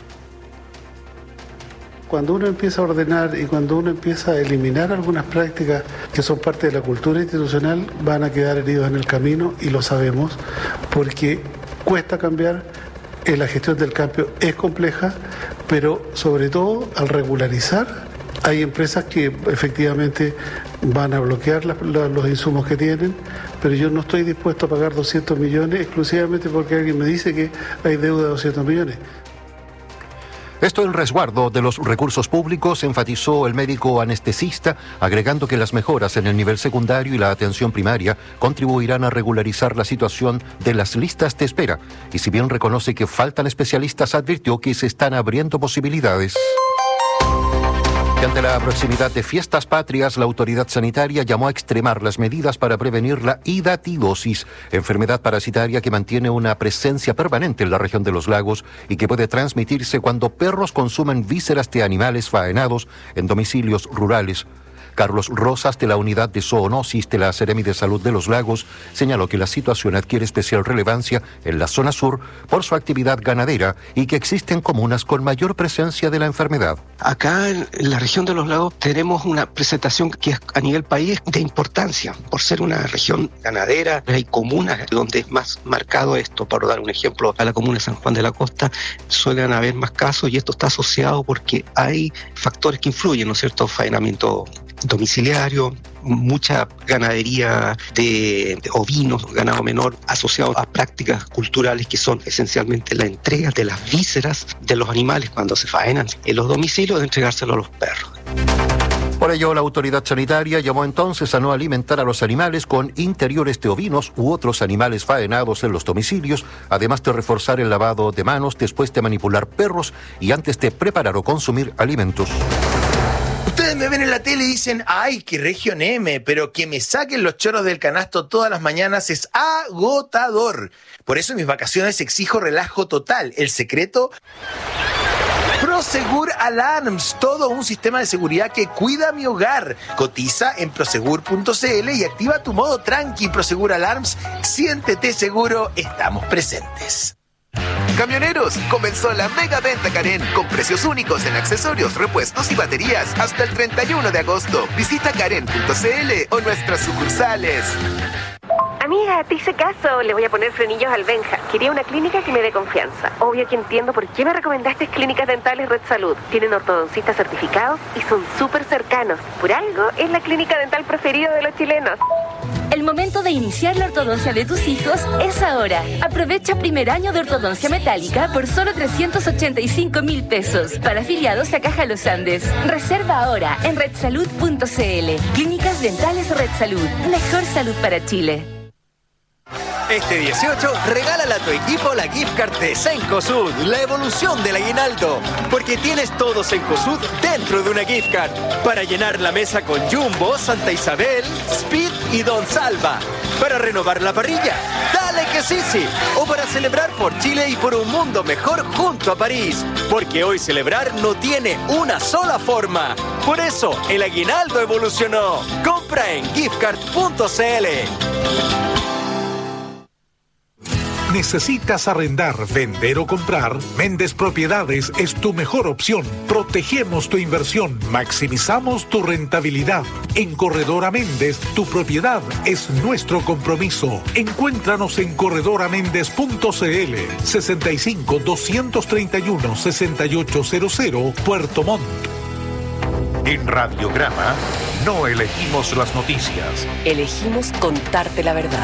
Cuando uno empieza a ordenar y cuando uno empieza a eliminar algunas prácticas que son parte de la cultura institucional, van a quedar heridos en el camino, y lo sabemos, porque cuesta cambiar. La gestión del cambio es compleja, pero sobre todo al regularizar, hay empresas que efectivamente van a bloquear los insumos que tienen, pero yo no estoy dispuesto a pagar 200 millones exclusivamente porque alguien me dice que hay deuda de 200 millones. Esto en resguardo de los recursos públicos, enfatizó el médico anestesista, agregando que las mejoras en el nivel secundario y la atención primaria contribuirán a regularizar la situación de las listas de espera. Y si bien reconoce que faltan especialistas, advirtió que se están abriendo posibilidades. Y ante la proximidad de fiestas patrias, la autoridad sanitaria llamó a extremar las medidas para prevenir la hidatidosis, enfermedad parasitaria que mantiene una presencia permanente en la región de los lagos y que puede transmitirse cuando perros consumen vísceras de animales faenados en domicilios rurales. Carlos Rosas, de la Unidad de Zoonosis de la Seremi de Salud de los Lagos, señaló que la situación adquiere especial relevancia en la zona sur por su actividad ganadera y que existen comunas con mayor presencia de la enfermedad. Acá en la región de los lagos tenemos una presentación que es a nivel país de importancia, por ser una región ganadera. Hay comunas donde es más marcado esto. Por dar un ejemplo, a la comuna de San Juan de la Costa suelen haber más casos, y esto está asociado porque hay factores que influyen, ¿no es cierto? Faenamiento domiciliario, mucha ganadería de ovinos, ganado menor, asociado a prácticas culturales que son esencialmente la entrega de las vísceras de los animales cuando se faenan en los domicilios, de entregárselo a los perros. Por ello, la autoridad sanitaria llamó entonces a no alimentar a los animales con interiores de ovinos u otros animales faenados en los domicilios, además de reforzar el lavado de manos después de manipular perros y antes de preparar o consumir alimentos. Ustedes me ven en la tele y dicen, ¡ay, qué región M! Pero que me saquen los choros del canasto todas las mañanas es agotador. Por eso en mis vacaciones exijo relajo total. El secreto... Prosegur Alarms, todo un sistema de seguridad que cuida mi hogar. Cotiza en prosegur.cl y activa tu modo tranqui. Prosegur Alarms, siéntete seguro, estamos presentes. Camioneros, comenzó la mega venta Karen con precios únicos en accesorios, repuestos y baterías hasta el 31 de agosto. Visita karen.cl o nuestras sucursales. Amiga, te hice caso. Le voy a poner frenillos al Benja. Quería una clínica que me dé confianza. Obvio que entiendo por qué me recomendaste Clínicas Dentales Red Salud. Tienen ortodoncistas certificados y son súper cercanos. Por algo, es la clínica dental preferida de los chilenos. El momento de iniciar la ortodoncia de tus hijos es ahora. Aprovecha primer año de ortodoncia metálica por solo 385.000 pesos. Para afiliados a Caja Los Andes. Reserva ahora en redsalud.cl. Clínicas Dentales Red Salud. Mejor salud para Chile. Este 18, regálale a tu equipo la gift card de Cencosud, la evolución del aguinaldo. Porque tienes todo Cencosud dentro de una gift card. Para llenar la mesa con Jumbo, Santa Isabel, Speed y Don Salva. Para renovar la parrilla, dale que sí. O para celebrar por Chile y por un mundo mejor junto a París. Porque hoy celebrar no tiene una sola forma. Por eso, el aguinaldo evolucionó. Compra en giftcard.cl. ¿Necesitas arrendar, vender o comprar? Méndez Propiedades es tu mejor opción. Protegemos tu inversión, maximizamos tu rentabilidad. En Corredora Méndez, tu propiedad es nuestro compromiso. Encuéntranos en corredoramendez.cl 65-231-6800 Puerto Montt. En Radiograma no elegimos las noticias. Elegimos contarte la verdad.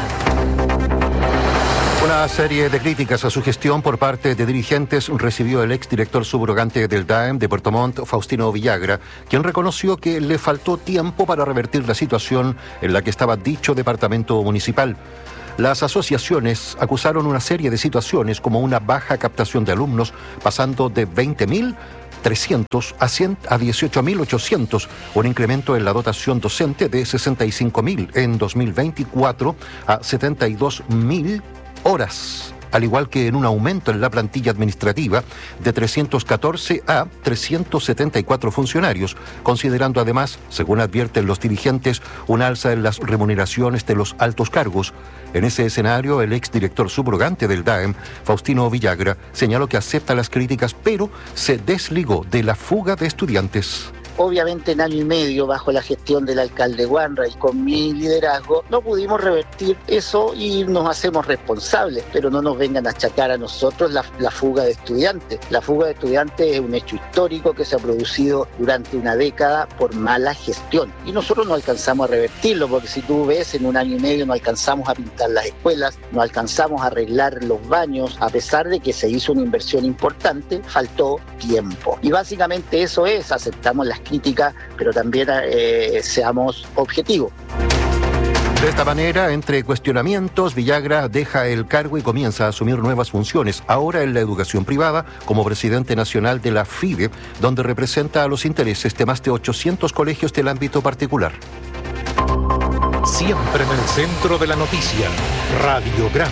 Una serie de críticas a su gestión por parte de dirigentes recibió el exdirector subrogante del DAEM de Puerto Montt, Faustino Villagra, quien reconoció que le faltó tiempo para revertir la situación en la que estaba dicho departamento municipal. Las asociaciones acusaron una serie de situaciones como una baja captación de alumnos, pasando de 20.300 a 18.800, un incremento en la dotación docente de 65.000 en 2024 a 72.000 horas, al igual que en un aumento en la plantilla administrativa de 314 a 374 funcionarios, considerando además, según advierten los dirigentes, un alza en las remuneraciones de los altos cargos. En ese escenario, el exdirector subrogante del DAEM, Faustino Villagra, señaló que acepta las críticas, pero se desligó de la fuga de estudiantes. Obviamente en año y medio, bajo la gestión del alcalde Wanra y con mi liderazgo, no pudimos revertir eso y nos hacemos responsables, pero no nos vengan a achacar a nosotros la fuga de estudiantes. La fuga de estudiantes es un hecho histórico que se ha producido durante una década por mala gestión y nosotros no alcanzamos a revertirlo, porque si tú ves, en un año y medio no alcanzamos a pintar las escuelas, no alcanzamos a arreglar los baños, a pesar de que se hizo una inversión importante, faltó tiempo. Y básicamente eso es, aceptamos las crítica, pero también seamos objetivos. De esta manera, entre cuestionamientos, Villagra deja el cargo y comienza a asumir nuevas funciones, ahora en la educación privada, como presidente nacional de la FIDE, donde representa a los intereses de más de 800 colegios del ámbito particular. Siempre en el centro de la noticia, Radiograma.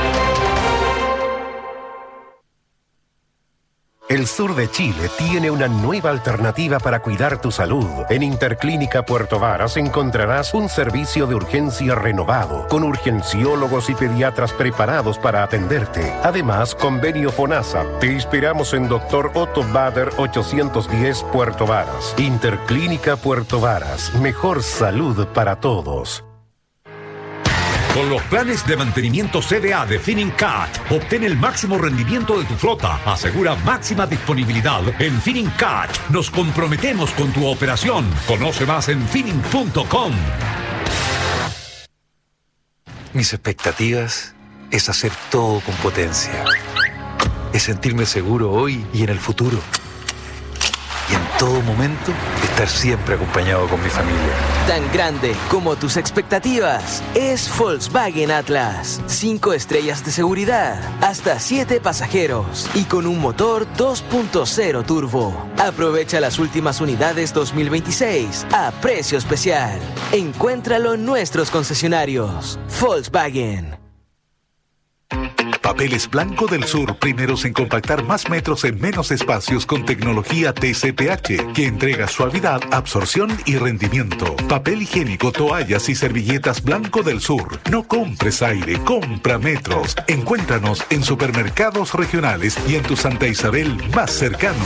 El sur de Chile tiene una nueva alternativa para cuidar tu salud. En Interclínica Puerto Varas encontrarás un servicio de urgencia renovado, con urgenciólogos y pediatras preparados para atenderte. Además, convenio FONASA. Te esperamos en Dr. Otto Bader 810 Puerto Varas. Interclínica Puerto Varas. Mejor salud para todos. Con los planes de mantenimiento CDA de Finincat, obtén el máximo rendimiento de tu flota. Asegura máxima disponibilidad. En Finincat nos comprometemos con tu operación. Conoce más en Finin.com. Mis expectativas es hacer todo con potencia. Es sentirme seguro hoy y en el futuro. Y en todo momento, estar siempre acompañado con mi familia. Tan grande como tus expectativas es Volkswagen Atlas. 5 estrellas de seguridad, hasta 7 pasajeros y con un motor 2.0 turbo. Aprovecha las últimas unidades 2026 a precio especial. Encuéntralo en nuestros concesionarios. Volkswagen. Papeles Blanco del Sur, primeros en compactar más metros en menos espacios con tecnología TCPH, que entrega suavidad, absorción y rendimiento. Papel higiénico, toallas y servilletas Blanco del Sur. No compres aire, compra metros. Encuéntranos en supermercados regionales y en tu Santa Isabel más cercano.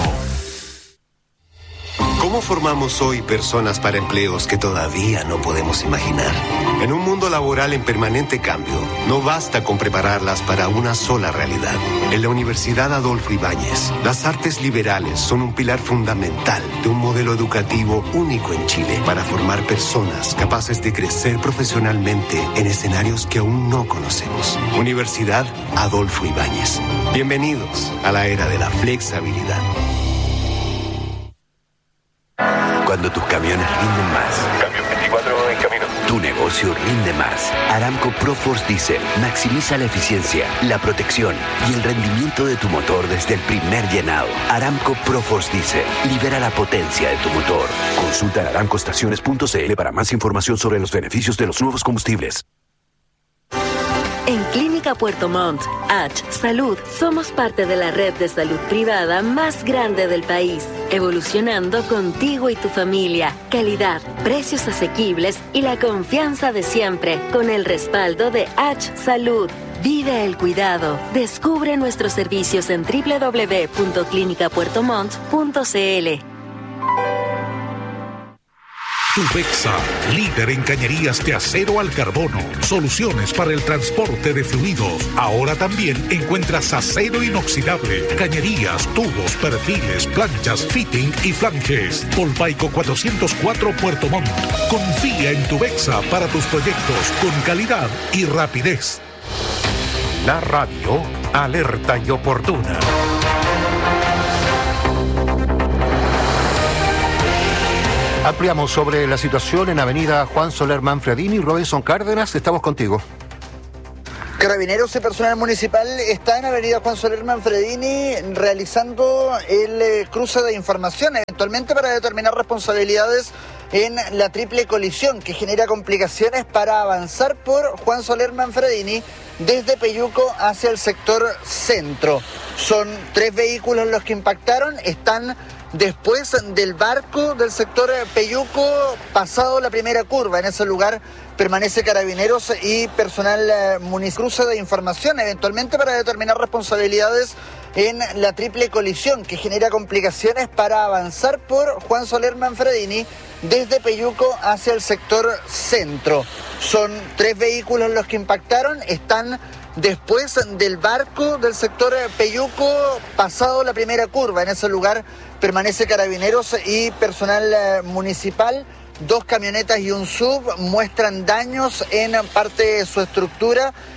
¿Cómo formamos hoy personas para empleos que todavía no podemos imaginar? En un mundo laboral en permanente cambio, no basta con prepararlas para una sola realidad. En la Universidad Adolfo Ibáñez, las artes liberales son un pilar fundamental de un modelo educativo único en Chile para formar personas capaces de crecer profesionalmente en escenarios que aún no conocemos. Universidad Adolfo Ibáñez. Bienvenidos a la era de la flexibilidad. cuando tus camiones rinden más. Cambio 24 en camino. Tu negocio rinde más. Aramco ProForce Diesel maximiza la eficiencia, la protección y el rendimiento de tu motor desde el primer llenado. Aramco ProForce Diesel libera la potencia de tu motor. Consulta en aramcoestaciones.cl para más información sobre los beneficios de los nuevos combustibles. En Clínica Puerto Montt, H Salud, somos parte de la red de salud privada más grande del país, evolucionando contigo y tu familia. Calidad, precios asequibles y la confianza de siempre, con el respaldo de H Salud. Vive el cuidado. Descubre nuestros servicios en www.clinicapuertomont.cl. Tubexa, líder en cañerías de acero al carbono. Soluciones para el transporte de fluidos. Ahora también encuentras acero inoxidable, cañerías, tubos, perfiles, planchas, fitting y flanges. Polpaico 404 Puerto Montt. Confía en Tubexa para tus proyectos con calidad y rapidez. La radio, alerta y oportuna. Ampliamos sobre la situación en Avenida Juan Soler Manfredini. Robinson Cárdenas, estamos contigo. Carabineros y personal municipal está en Avenida Juan Soler Manfredini realizando el cruce de información, eventualmente para determinar responsabilidades en la triple colisión que genera complicaciones para avanzar por Juan Soler Manfredini desde Peyuco hacia el sector centro. Son 3 vehículos los que impactaron, están después del barco del sector Peyuco, pasado la primera curva. En ese lugar permanece Carabineros y personal municipal. Cruce de información, eventualmente para determinar responsabilidades en la triple colisión que genera complicaciones para avanzar por Juan Soler Manfredini desde Peyuco hacia el sector centro. Son 3 vehículos los que impactaron, están después del barco del sector Peyuco, pasado la primera curva. En ese lugar permanece Carabineros y personal municipal. 2 camionetas y un sub muestran daños en parte de su estructura.